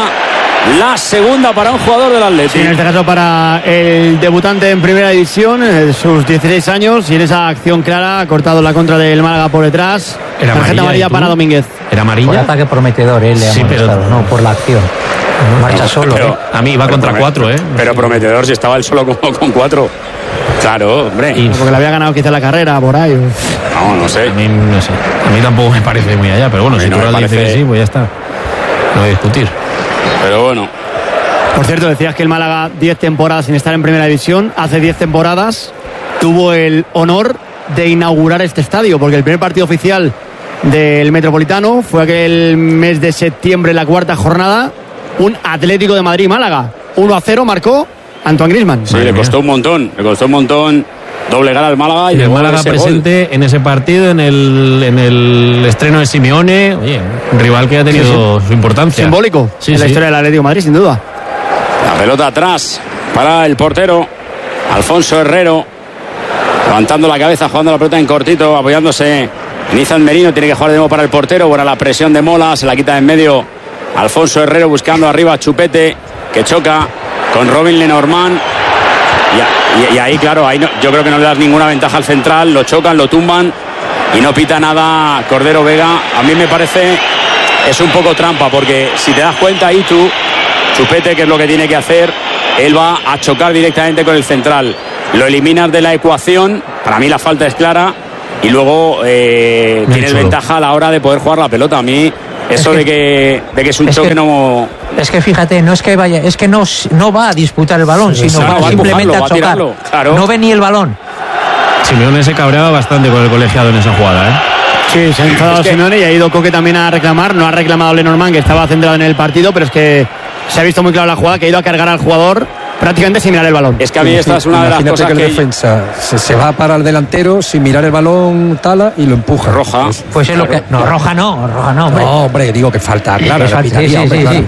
La segunda para un jugador del Atlético. Sí, en este caso para el debutante en primera división, eh, sus dieciséis años, y en esa acción clara ha cortado la contra del Málaga por detrás. Era Tarjeta amarilla, amarilla ¿y tú? para Domínguez. ¿Era Por amarilla? ataque prometedor, ¿eh? Le ha Sí, pero- molestado, no, por la acción. Marcha solo. Pero- ¿eh? A mí va Pero contra promet- cuatro, ¿eh? Pero prometedor, si estaba él solo con, con cuatro. Claro, hombre. Y- Porque le había ganado quizá la carrera por ahí. No, no sé. A mí, no sé. A mí tampoco me parece muy allá, pero bueno, A mí si no tú me ahora dices parece- que sí, pues ya está. No voy a discutir. Pero bueno. Por cierto, decías que el Málaga, diez temporadas sin estar en primera división. Hace diez temporadas tuvo el honor de inaugurar este estadio, porque el primer partido oficial del Metropolitano fue aquel mes de septiembre, la cuarta jornada, un Atlético de Madrid-Málaga. uno a cero marcó Antoine Griezmann. Sí, Madre le mía. costó un montón. Le costó un montón doblegar al Málaga. Y Y el llegó Málaga ese gol. presente en ese partido, en el, en el estreno de Simeone. Oye, un rival que ha tenido su importancia. Simbólico Sí, en la sí. historia del Atlético de Madrid, sin duda. La pelota atrás para el portero Alfonso Herrero, levantando la cabeza, jugando la pelota en cortito, apoyándose en Izan Merino. Tiene que jugar de nuevo para el portero. Buena la presión de Mola, se la quita en medio Alfonso Herrero, buscando arriba a Chupete, que choca con Robin Lenormand. Y, y- y ahí, claro, ahí no- yo creo que no le das ninguna ventaja al central. Lo chocan, lo tumban y no pita nada Cordero Vega. A mí me parece es un poco trampa, porque si te das cuenta ahí tú, Chupete, que es lo que tiene que hacer, él va a chocar directamente con el central. Lo eliminas de la ecuación, para mí la falta es clara, y luego eh, Bien tienes chulo. ventaja a la hora de poder jugar la pelota. A mí eso que- de, que, de que es un es choque que- no... Es que fíjate, no es que vaya, es que no, no va a disputar el balón, sino claro, va va a simplemente empujarlo, va a a chocar. tirarlo, claro. No ve ni el balón. Simeone se cabreaba bastante con el colegiado en esa jugada, ¿eh? Sí, se ha enfadado Es que- Simeone y ha ido Coque también a reclamar. No ha reclamado Lenormand, que estaba centrado en el partido, pero es que se ha visto muy claro la jugada, que ha ido a cargar al jugador prácticamente sin mirar el balón. Es que a mí esta es una de las Imagínate cosas que el que... defensa se, se va para el delantero sin mirar el balón, tala y lo empuja. Roja. Pues, Pues es lo que. No, roja no, roja no, hombre. no, hombre, digo que falta, claro, Que la falta, pitaría, sí, hombre, sí, claro. sí.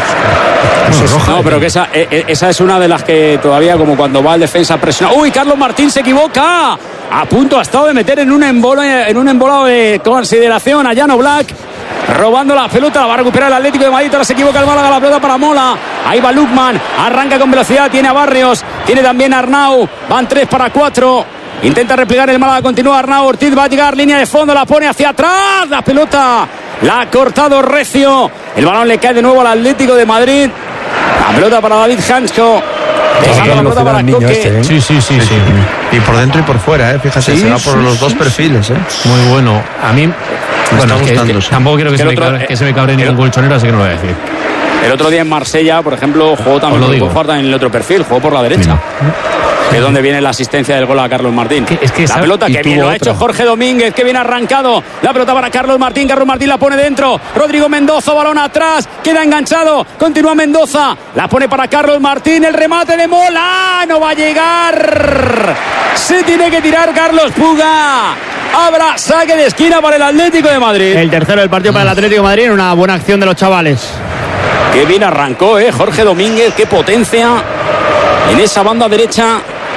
Pues es roja. No, pero que esa, eh, esa es una de las que todavía, como cuando va el defensa presionado. ¡Uy! Carlos Martín se equivoca. A punto ha estado de meter en un embolo, en un embolado de consideración a Jan Oblak. Robando la pelota, la va a recuperar el Atlético de Madrid. Ahora se equivoca el Málaga, la pelota para Mola. Ahí va Lukman, arranca con velocidad. Tiene a Barrios, tiene también a Arnau. Van tres para cuatro. Intenta replegar el Málaga, continúa Arnau. Ortiz va a llegar, línea de fondo, la pone hacia atrás. La pelota la ha cortado recio. El balón le cae de nuevo al Atlético de Madrid. La pelota para David Hansko. Dejando la pelota para Coque. Este, ¿eh? Sí, sí, sí, sí. Y por dentro y por fuera, ¿eh? Fíjate, Sí, se va por sí, los sí, dos sí. perfiles, ¿eh? Muy bueno. A mí, Me bueno, está es que- gustando, que sí. tampoco quiero que, Que se el me, otro- cabre, que se me cabre ningún colchonero, así que no lo voy a decir. El otro día en Marsella, por ejemplo, jugó también, Os lo digo. jugó también en el otro perfil, jugó por la derecha. Que es donde viene la asistencia del gol a Carlos Martín. Que- es que la sabe- pelota y que tuvo bien lo ha otra. hecho Jorge Domínguez, que viene arrancado. La pelota para Carlos Martín, Carlos Martín la pone dentro. Rodrigo Mendoza, balón atrás, queda enganchado. Continúa Mendoza, la pone para Carlos Martín. El remate de Mola, no va a llegar. Se tiene que tirar Carlos Puga. Habrá saque de esquina para el Atlético de Madrid. El tercero del partido para el Atlético de Madrid, una buena acción de los chavales. Qué bien arrancó, ¿eh? Jorge Domínguez, qué potencia en esa banda derecha.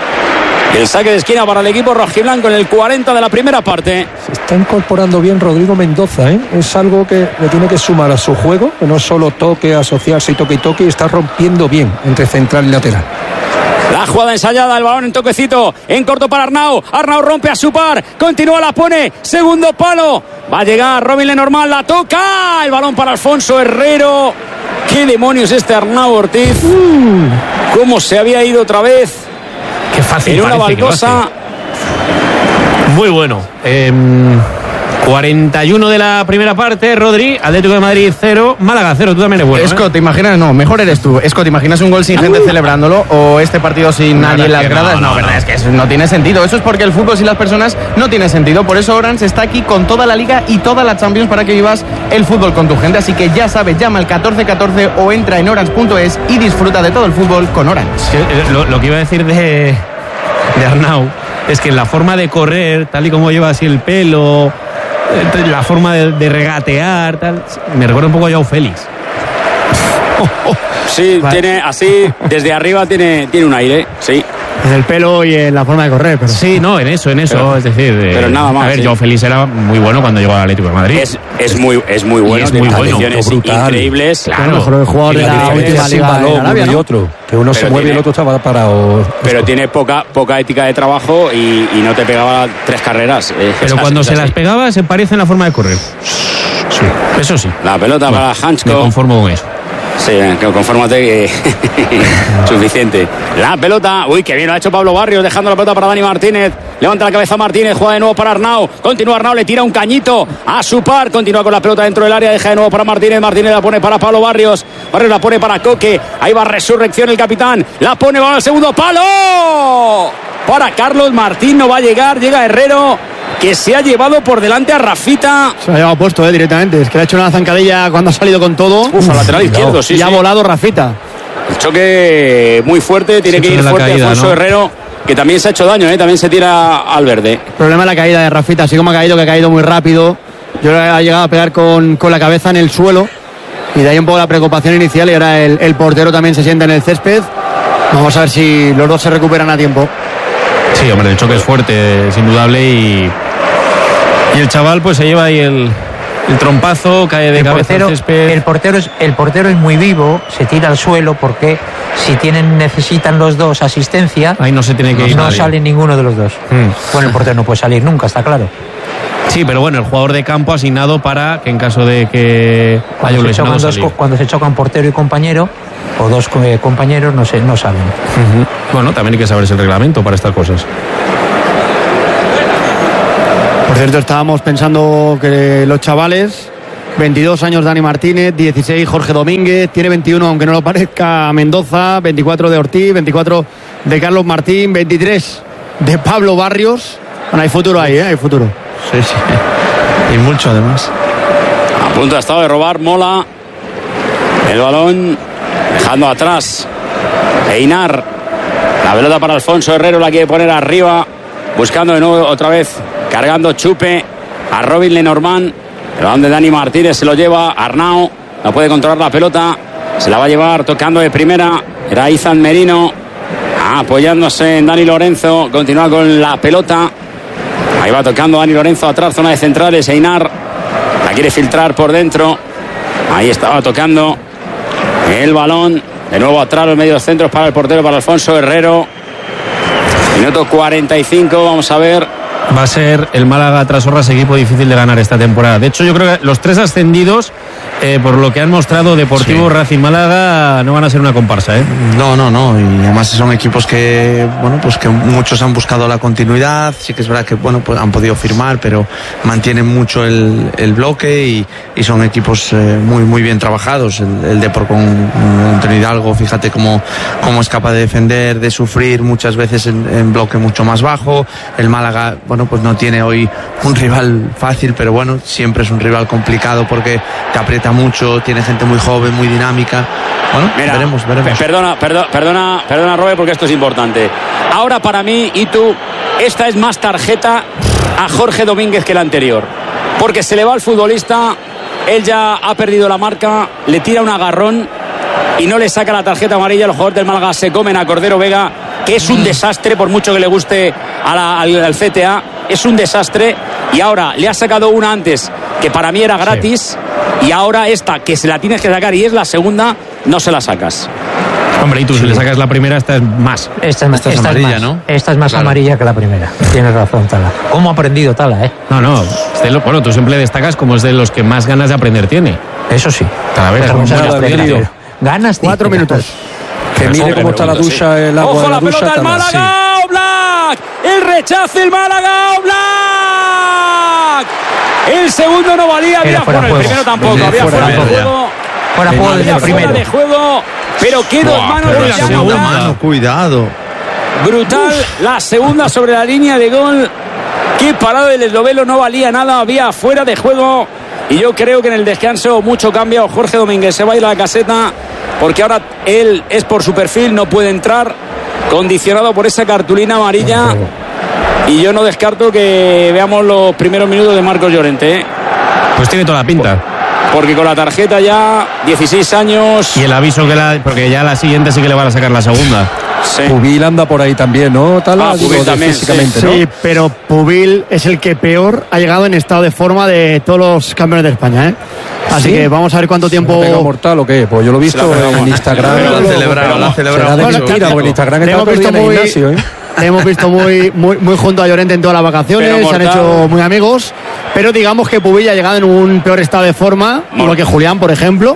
El saque de esquina para el equipo rojiblanco en el cuarenta de la primera parte. Se está incorporando bien Rodrigo Mendoza, ¿eh? Es algo que le tiene que sumar a su juego, que no solo toque, asociarse y toque y toque, y está rompiendo bien entre central y lateral. La jugada ensayada, el balón en toquecito, en corto para Arnau. Arnau rompe a su par, continúa, la pone, segundo palo. Va a llegar Robin Lenormand, la toca. El balón para Alfonso Herrero. ¿Qué demonios este Arnau Ortiz? ¿Cómo se había ido otra vez? Qué fácil En una parece que lo baldosa. hace. Muy bueno. Eh, cuarenta y uno de la primera parte, Rodri, Atlético de Madrid cero, Málaga cero. Tú también eres bueno, Esco, ¿eh? ¿te imaginas? No, mejor eres tú. Esco, ¿te imaginas un gol sin gente celebrándolo o este partido sin La nadie en verdad las que no, gradas? No, no, verdad no. es que eso no tiene sentido. Eso es porque el fútbol sin las personas no tiene sentido. Por eso Orange está aquí con toda la Liga y toda la Champions para que vivas el fútbol con tu gente. Así que ya sabes, llama al catorce catorce o entra en orange punto es y disfruta de todo el fútbol con Orange. Que, eh, Lo, lo que iba a decir de, de Arnau es que la forma de correr, tal y como lleva así el pelo, eh, la forma de, de regatear, tal, me recuerda un poco a Joao Félix. Sí, tiene así, desde arriba tiene, tiene un aire, sí. En el pelo y en la forma de correr. Pero... Sí, no, en eso, en eso, Pero- es decir, eh, pero nada más, a ver, sí. Joao Félix era muy bueno cuando llegó al Atlético de Madrid. Es, es, muy, es muy bueno, es tiene muy bueno, condiciones brutal. increíbles. Claro. el mejor jugador Y de la la diferencia última sin liga balón, en Arabia, uno y ¿no? otro, que uno Pero se mueve y tiene- el otro estaba parado. Pero tiene poca, poca ética de trabajo y, y no te pegaba tres carreras. eh, Pero es cuando así, se es las así. pegaba se parece en la forma de correr. Sí, eso sí. La pelota Bueno, para me Hansko. conformo con eso. Sí, que confórmate que suficiente. La pelota, uy, que bien lo ha hecho Pablo Barrios, dejando la pelota para Dani Martínez. Levanta la cabeza Martínez, juega de nuevo para Arnau. Continúa Arnau, le tira un cañito a su par. Continúa con la pelota dentro del área, deja de nuevo para Martínez. Martínez la pone para Pablo Barrios. Barrios la pone para Coque. Ahí va Resurrección el capitán. La pone, va al segundo palo. Para Carlos Martín, no va a llegar. Llega Herrero, que se ha llevado por delante a Rafita. Se lo ha llevado puesto, eh, directamente. Es que le ha hecho una zancadilla cuando ha salido con todo. Uf, al lateral izquierdo, sí, y sí. ha volado Rafita. El choque muy fuerte, tiene Se que ha hecho ir en la fuerte caída, Alfonso ¿no? Herrero, que también se ha hecho daño, ¿eh? También se tira al verde. El problema es la caída de Rafita. Así como ha caído, que ha caído muy rápido. Yo creo que ha llegado a pegar con, con la cabeza en el suelo. Y de ahí un poco la preocupación inicial. Y ahora el, el portero también se sienta en el césped. Vamos a ver si los dos se recuperan a tiempo. Sí, hombre, el choque es fuerte, es indudable y, y el chaval pues se lleva ahí el, el trompazo, cae de El cabeza portero, al césped. el, portero es, el portero es muy vivo, se tira al suelo porque si tienen necesitan los dos asistencia, Ahí no se tiene que ir no nadie. sale ninguno de los dos. Mm. Bueno, el portero no puede salir nunca, está claro. Sí, pero bueno, el jugador de campo asignado para que en caso de que haya Cuando un se, lesionado chocan dos, salir. co- cuando se chocan portero y compañero, o dos eh, compañeros, no, se, no salen. Ujú. Bueno, también hay que saberse el reglamento para estas cosas. Por cierto, estábamos pensando que los chavales, veintidós años Dani Martínez, dieciséis Jorge Domínguez, tiene veintiuno, aunque no lo parezca, Mendoza, veinticuatro de Ortiz, veinticuatro de Carlos Martín, veintitrés de Pablo Barrios. Bueno, hay futuro ahí, ¿eh? Hay futuro. Sí, sí. Y mucho además. A punto ha estado de robar Mola el balón, dejando atrás Einar. La pelota para Alfonso Herrero, la quiere poner arriba. Buscando de nuevo otra vez. Cargando Chupe a Robin Lenormand. Pero donde Dani Martínez se lo lleva. Arnau no puede controlar la pelota. Se la va a llevar tocando de primera. Era Izan Merino. Ah, apoyándose en Dani Lorenzo. Continúa con la pelota. Ahí va tocando Dani Lorenzo atrás. Zona de centrales. Einar la quiere filtrar por dentro. Ahí estaba tocando el balón. De nuevo atrás los medios centros para el portero, para Alfonso Herrero. Minuto cuarenta y cinco. Vamos a ver. Va a ser el Málaga tras Orras equipo difícil de ganar esta temporada. De hecho, yo creo que los tres ascendidos, eh, por lo que han mostrado Deportivo, sí. Racing, Málaga, no van a ser una comparsa, ¿eh? No, no, no. Y además son equipos que, bueno, pues que muchos han buscado la continuidad. Sí que es verdad que, bueno, pues han podido firmar, pero mantienen mucho el, el bloque y, y son equipos eh, muy, muy bien trabajados. El, el Depor con Antonio Hidalgo, fíjate cómo, cómo es capaz de defender, de sufrir muchas veces en, en bloque mucho más bajo. El Málaga, bueno, pues no tiene hoy un rival fácil, pero bueno, siempre es un rival complicado porque te aprieta mucho, tiene gente muy joven, muy dinámica. Bueno, Mira, veremos, veremos. Perdona, perdona, perdona, perdona, Robert, porque esto es importante. Ahora para mí, y tú, esta es más tarjeta a Jorge Domínguez que la anterior, porque se le va al futbolista, él ya ha perdido la marca, le tira un agarrón y no le saca la tarjeta amarilla. Los jugadores del Málaga se comen a Cordero Vega, que es un desastre, por mucho que le guste a la, al, al C T A, es un desastre. Y ahora le ha sacado una antes que para mí era gratis, sí. Y ahora esta que se la tienes que sacar y es la segunda, no se la sacas. Hombre, y tú, sí. Si le sacas la primera, esta es más. Esta es, esta es esta amarilla, es más, ¿no? Esta es más claro. Amarilla que la primera. Tienes razón, Tala. ¿Cómo ha aprendido Tala, eh? No, no. Lo, bueno, tú siempre destacas como es de los que más ganas de aprender tiene. Eso sí. Talavera es muy ganas de Cuatro minutos. Que mire cómo está la ducha, el agua. ¡Ojo, de la, la ducha, pelota del Málaga! Sí. ¡Oblak! ¡El rechazo del Málaga! ¡Oblak! El segundo no valía, había fuera, fuera el primero tampoco, Era había fuera, fuera de juego. Fuera de juego desde el primero. Fuera de juego, pero qué dos manos de la segunda mano, cuidado. Brutal, la segunda sobre la línea de gol. Qué parado del esloveno, no valía nada, había fuera de juego. Y yo creo que en el descanso mucho cambio. Jorge Domínguez se va a ir a la caseta porque ahora él es por su perfil, no puede entrar, condicionado por esa cartulina amarilla. Y yo no descarto que veamos los primeros minutos de Marcos Llorente, ¿eh? Pues tiene toda la pinta. Porque con la tarjeta ya, dieciséis años. Y el aviso que la. Porque ya la siguiente sí que le van a sacar la segunda. Sí. Pubil anda por ahí también, ¿no? Tala, ah, Pubil también, físicamente, sí. ¿no? Sí, pero Pubil es el que peor ha llegado en estado de forma de todos los campeones de España, ¿eh? Así ¿Sí? que vamos a ver cuánto tiempo. ¿Se mortal o qué? Pues yo lo he visto en Instagram. Lo han celebrado, lo han celebrado. Será de mentira, porque en Instagram está todo el día en el gimnasio, ¿eh? Le hemos visto muy, muy, muy junto a Llorente en todas las vacaciones, se han hecho muy amigos, pero digamos que Pubil ha llegado en un peor estado de forma, igual que Julián, por ejemplo,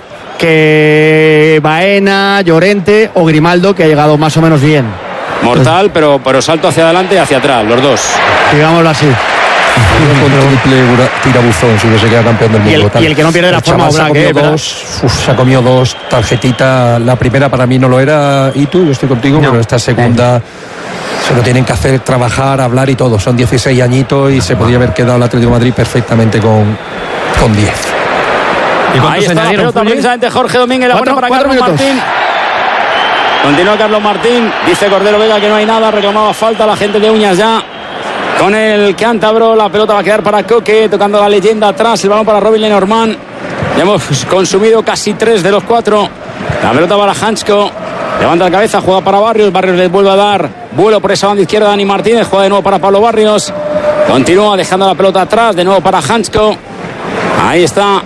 que Baena, Llorente o Grimaldo, que ha llegado más o menos bien. Mortal, Entonces, pero, pero salto hacia adelante y hacia atrás, los dos. Digámoslo así. Con triple tirabuzón, si no se queda campeón del mundo. Y el, tal. Y el que no pierde la forma, se, Black, ha comido ¿eh? dos, uf, se ha comido dos tarjetitas. La primera para mí no lo era, y tú, yo estoy contigo, no. Pero esta segunda se lo tienen que hacer trabajar, hablar y todo. Son dieciséis añitos y se podría haber quedado el Atlético de Madrid perfectamente con, con diez. ¿Y ahí está la pelota precisamente Jorge Domínguez, la buena para Carlos minutos. Martín. Continúa Carlos Martín, dice Cordero Vega que no hay nada, reclamaba falta la gente de Uñas ya. Con el cántabro, la pelota va a quedar para Coque, tocando la leyenda atrás, el balón para Robin Lenormand. Ya hemos consumido casi tres de los cuatro. La pelota para Hansko, levanta la cabeza, juega para Barrios, Barrios le vuelve a dar vuelo por esa banda izquierda. Dani Martínez juega de nuevo para Pablo Barrios, continúa dejando la pelota atrás, de nuevo para Hansko. Ahí está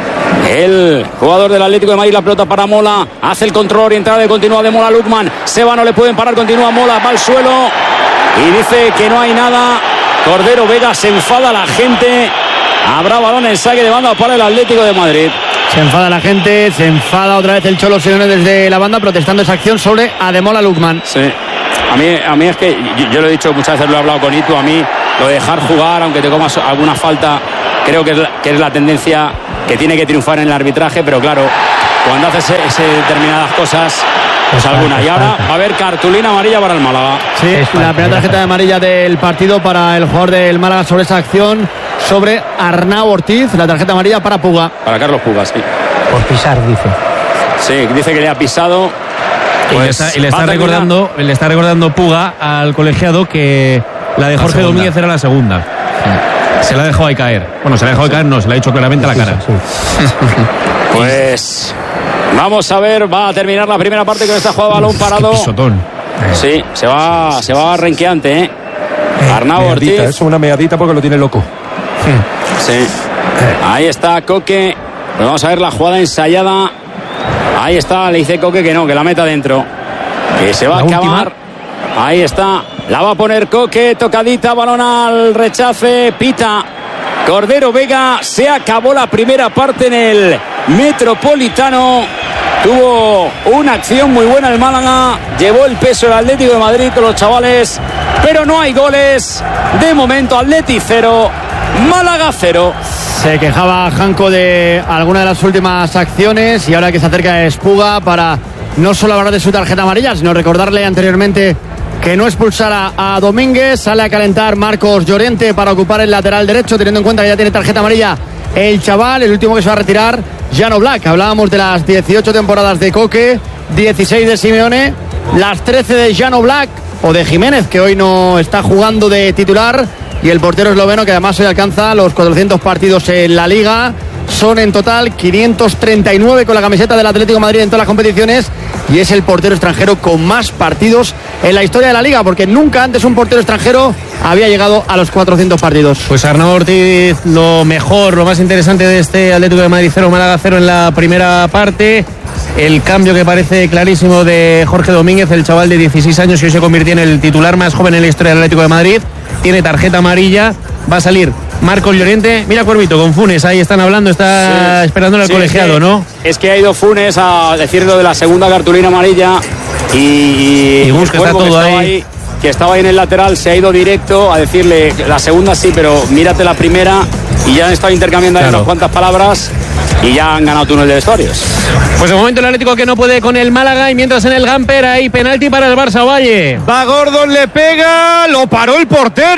el jugador del Atlético de Madrid, la pelota para Mola, hace el control orientado y continúa de Mola Lukman. Seba no le pueden parar, continúa Mola, va al suelo y dice que no hay nada. Cordero Vega, se enfada la gente. Habrá balón en saque de banda para el Atlético de Madrid. Se enfada la gente, se enfada otra vez el Cholo Simeone desde la banda protestando esa acción sobre Ademola Lukman. Sí, a mí, a mí es que yo, yo lo he dicho muchas veces, lo he hablado con Itu, a mí lo de dejar jugar aunque te comas alguna falta creo que es la, que es la tendencia que tiene que triunfar en el arbitraje, pero claro, cuando haces ese, ese determinadas cosas, pues alguna. Y ahora va a haber cartulina amarilla para el Málaga. Sí, la primera tarjeta de amarilla del partido para el jugador del Málaga sobre esa acción sobre Arnau Ortiz, la tarjeta amarilla para Puga. Para Carlos Puga, sí. Por pisar, dice. Sí, dice que le ha pisado. y le está, y le está recordando, le está recordando Puga al colegiado que la de Jorge Domínguez era la segunda. Sí. Se la dejó ahí caer. Bueno, se la dejó ahí caer, no, se la ha dicho claramente a la cara. Pues vamos a ver, va a terminar la primera parte con esta jugada, balón parado. Pisotón. Sí, se va, se va renqueante, ¿eh? Arnau Ortiz. Es una meadita porque lo tiene loco. Sí. Ahí está Coque. Pues vamos a ver la jugada ensayada. Ahí está, le dice Coque que no, que la meta dentro. Que se va a acabar. Ahí está. La va a poner Coque, tocadita, balón al rechace, pita Cordero Vega. Se acabó la primera parte en el Metropolitano. Tuvo una acción muy buena el Málaga. Llevó el peso el Atlético de Madrid con los chavales. Pero no hay goles. De momento, Atleti cero, Málaga cero. Se quejaba Janko de alguna de las últimas acciones y ahora que se acerca Espuga para no solo hablar de su tarjeta amarilla, sino recordarle anteriormente que no expulsara a Domínguez. Sale a calentar Marcos Llorente para ocupar el lateral derecho, teniendo en cuenta que ya tiene tarjeta amarilla el chaval. El último que se va a retirar, Jano Black. Hablábamos de las dieciocho temporadas de Coque, dieciséis de Simeone, las trece de Jano Black o de Jiménez, que hoy no está jugando de titular, y el portero esloveno, que además hoy alcanza los cuatrocientos partidos en la Liga. Son en total quinientos treinta y nueve con la camiseta del Atlético de Madrid en todas las competiciones, y es el portero extranjero con más partidos en la historia de la Liga, porque nunca antes un portero extranjero había llegado a los cuatrocientos partidos. Pues Arnau Ortiz, lo mejor, lo más interesante de este Atlético de Madrid cero, Málaga cero en la primera parte. El cambio que parece clarísimo de Jorge Domínguez, el chaval de dieciséis años que hoy se convirtió en el titular más joven en la historia del Atlético de Madrid. Tiene tarjeta amarilla, va a salir Marcos Llorente. Mira, Cuervito, con Funes, ahí están hablando, está sí, esperando al sí, colegiado, es que, ¿no? Es que ha ido Funes a decirlo de la segunda cartulina amarilla y, y, y busca, está todo que ahí. ahí. Que estaba ahí en el lateral, se ha ido directo a decirle la segunda sí, pero mírate la primera, y ya han estado intercambiando claro. unas cuantas palabras y ya han ganado túnel de vestuarios. Pues de momento el Atlético que no puede con el Málaga, y mientras en el Gamper hay penalti para el Barça. Valle. Va Gordon, le pega, lo paró el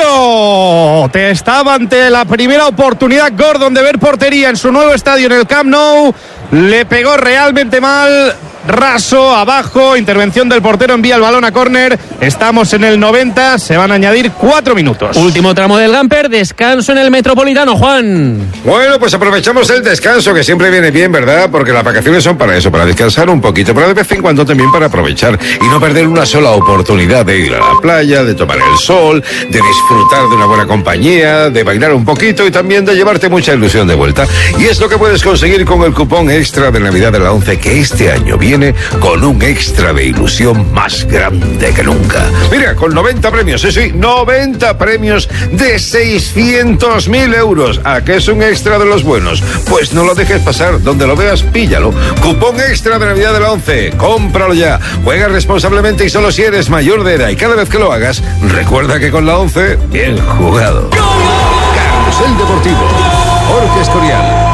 portero. Te estaba ante la primera oportunidad Gordon de ver portería en su nuevo estadio en el Camp Nou. Le pegó realmente mal. Raso, abajo, intervención del portero, envía el balón a córner. Estamos en el noventa, se van a añadir cuatro minutos. Último tramo del Gamper, descanso en el Metropolitano, Juan. Bueno, pues aprovechamos el descanso, que siempre viene bien, ¿verdad? Porque las vacaciones son para eso, para descansar un poquito, pero de vez en cuando también para aprovechar y no perder una sola oportunidad de ir a la playa, de tomar el sol, de disfrutar de una buena compañía, de bailar un poquito y también de llevarte mucha ilusión de vuelta. Y es lo que puedes conseguir con el cupón extra de Navidad de la ONCE, que este año viene con un extra de ilusión más grande que nunca. Mira, con noventa premios, sí, sí, noventa premios de seiscientos mil euros. ¿A qué es un extra de los buenos? Pues no lo dejes pasar, donde lo veas, píllalo. Cupón extra de Navidad de la ONCE, cómpralo ya. Juega responsablemente y solo si eres mayor de edad, y cada vez que lo hagas, recuerda que con la ONCE, bien jugado. Carrusel Deportivo, Jorge Escorial.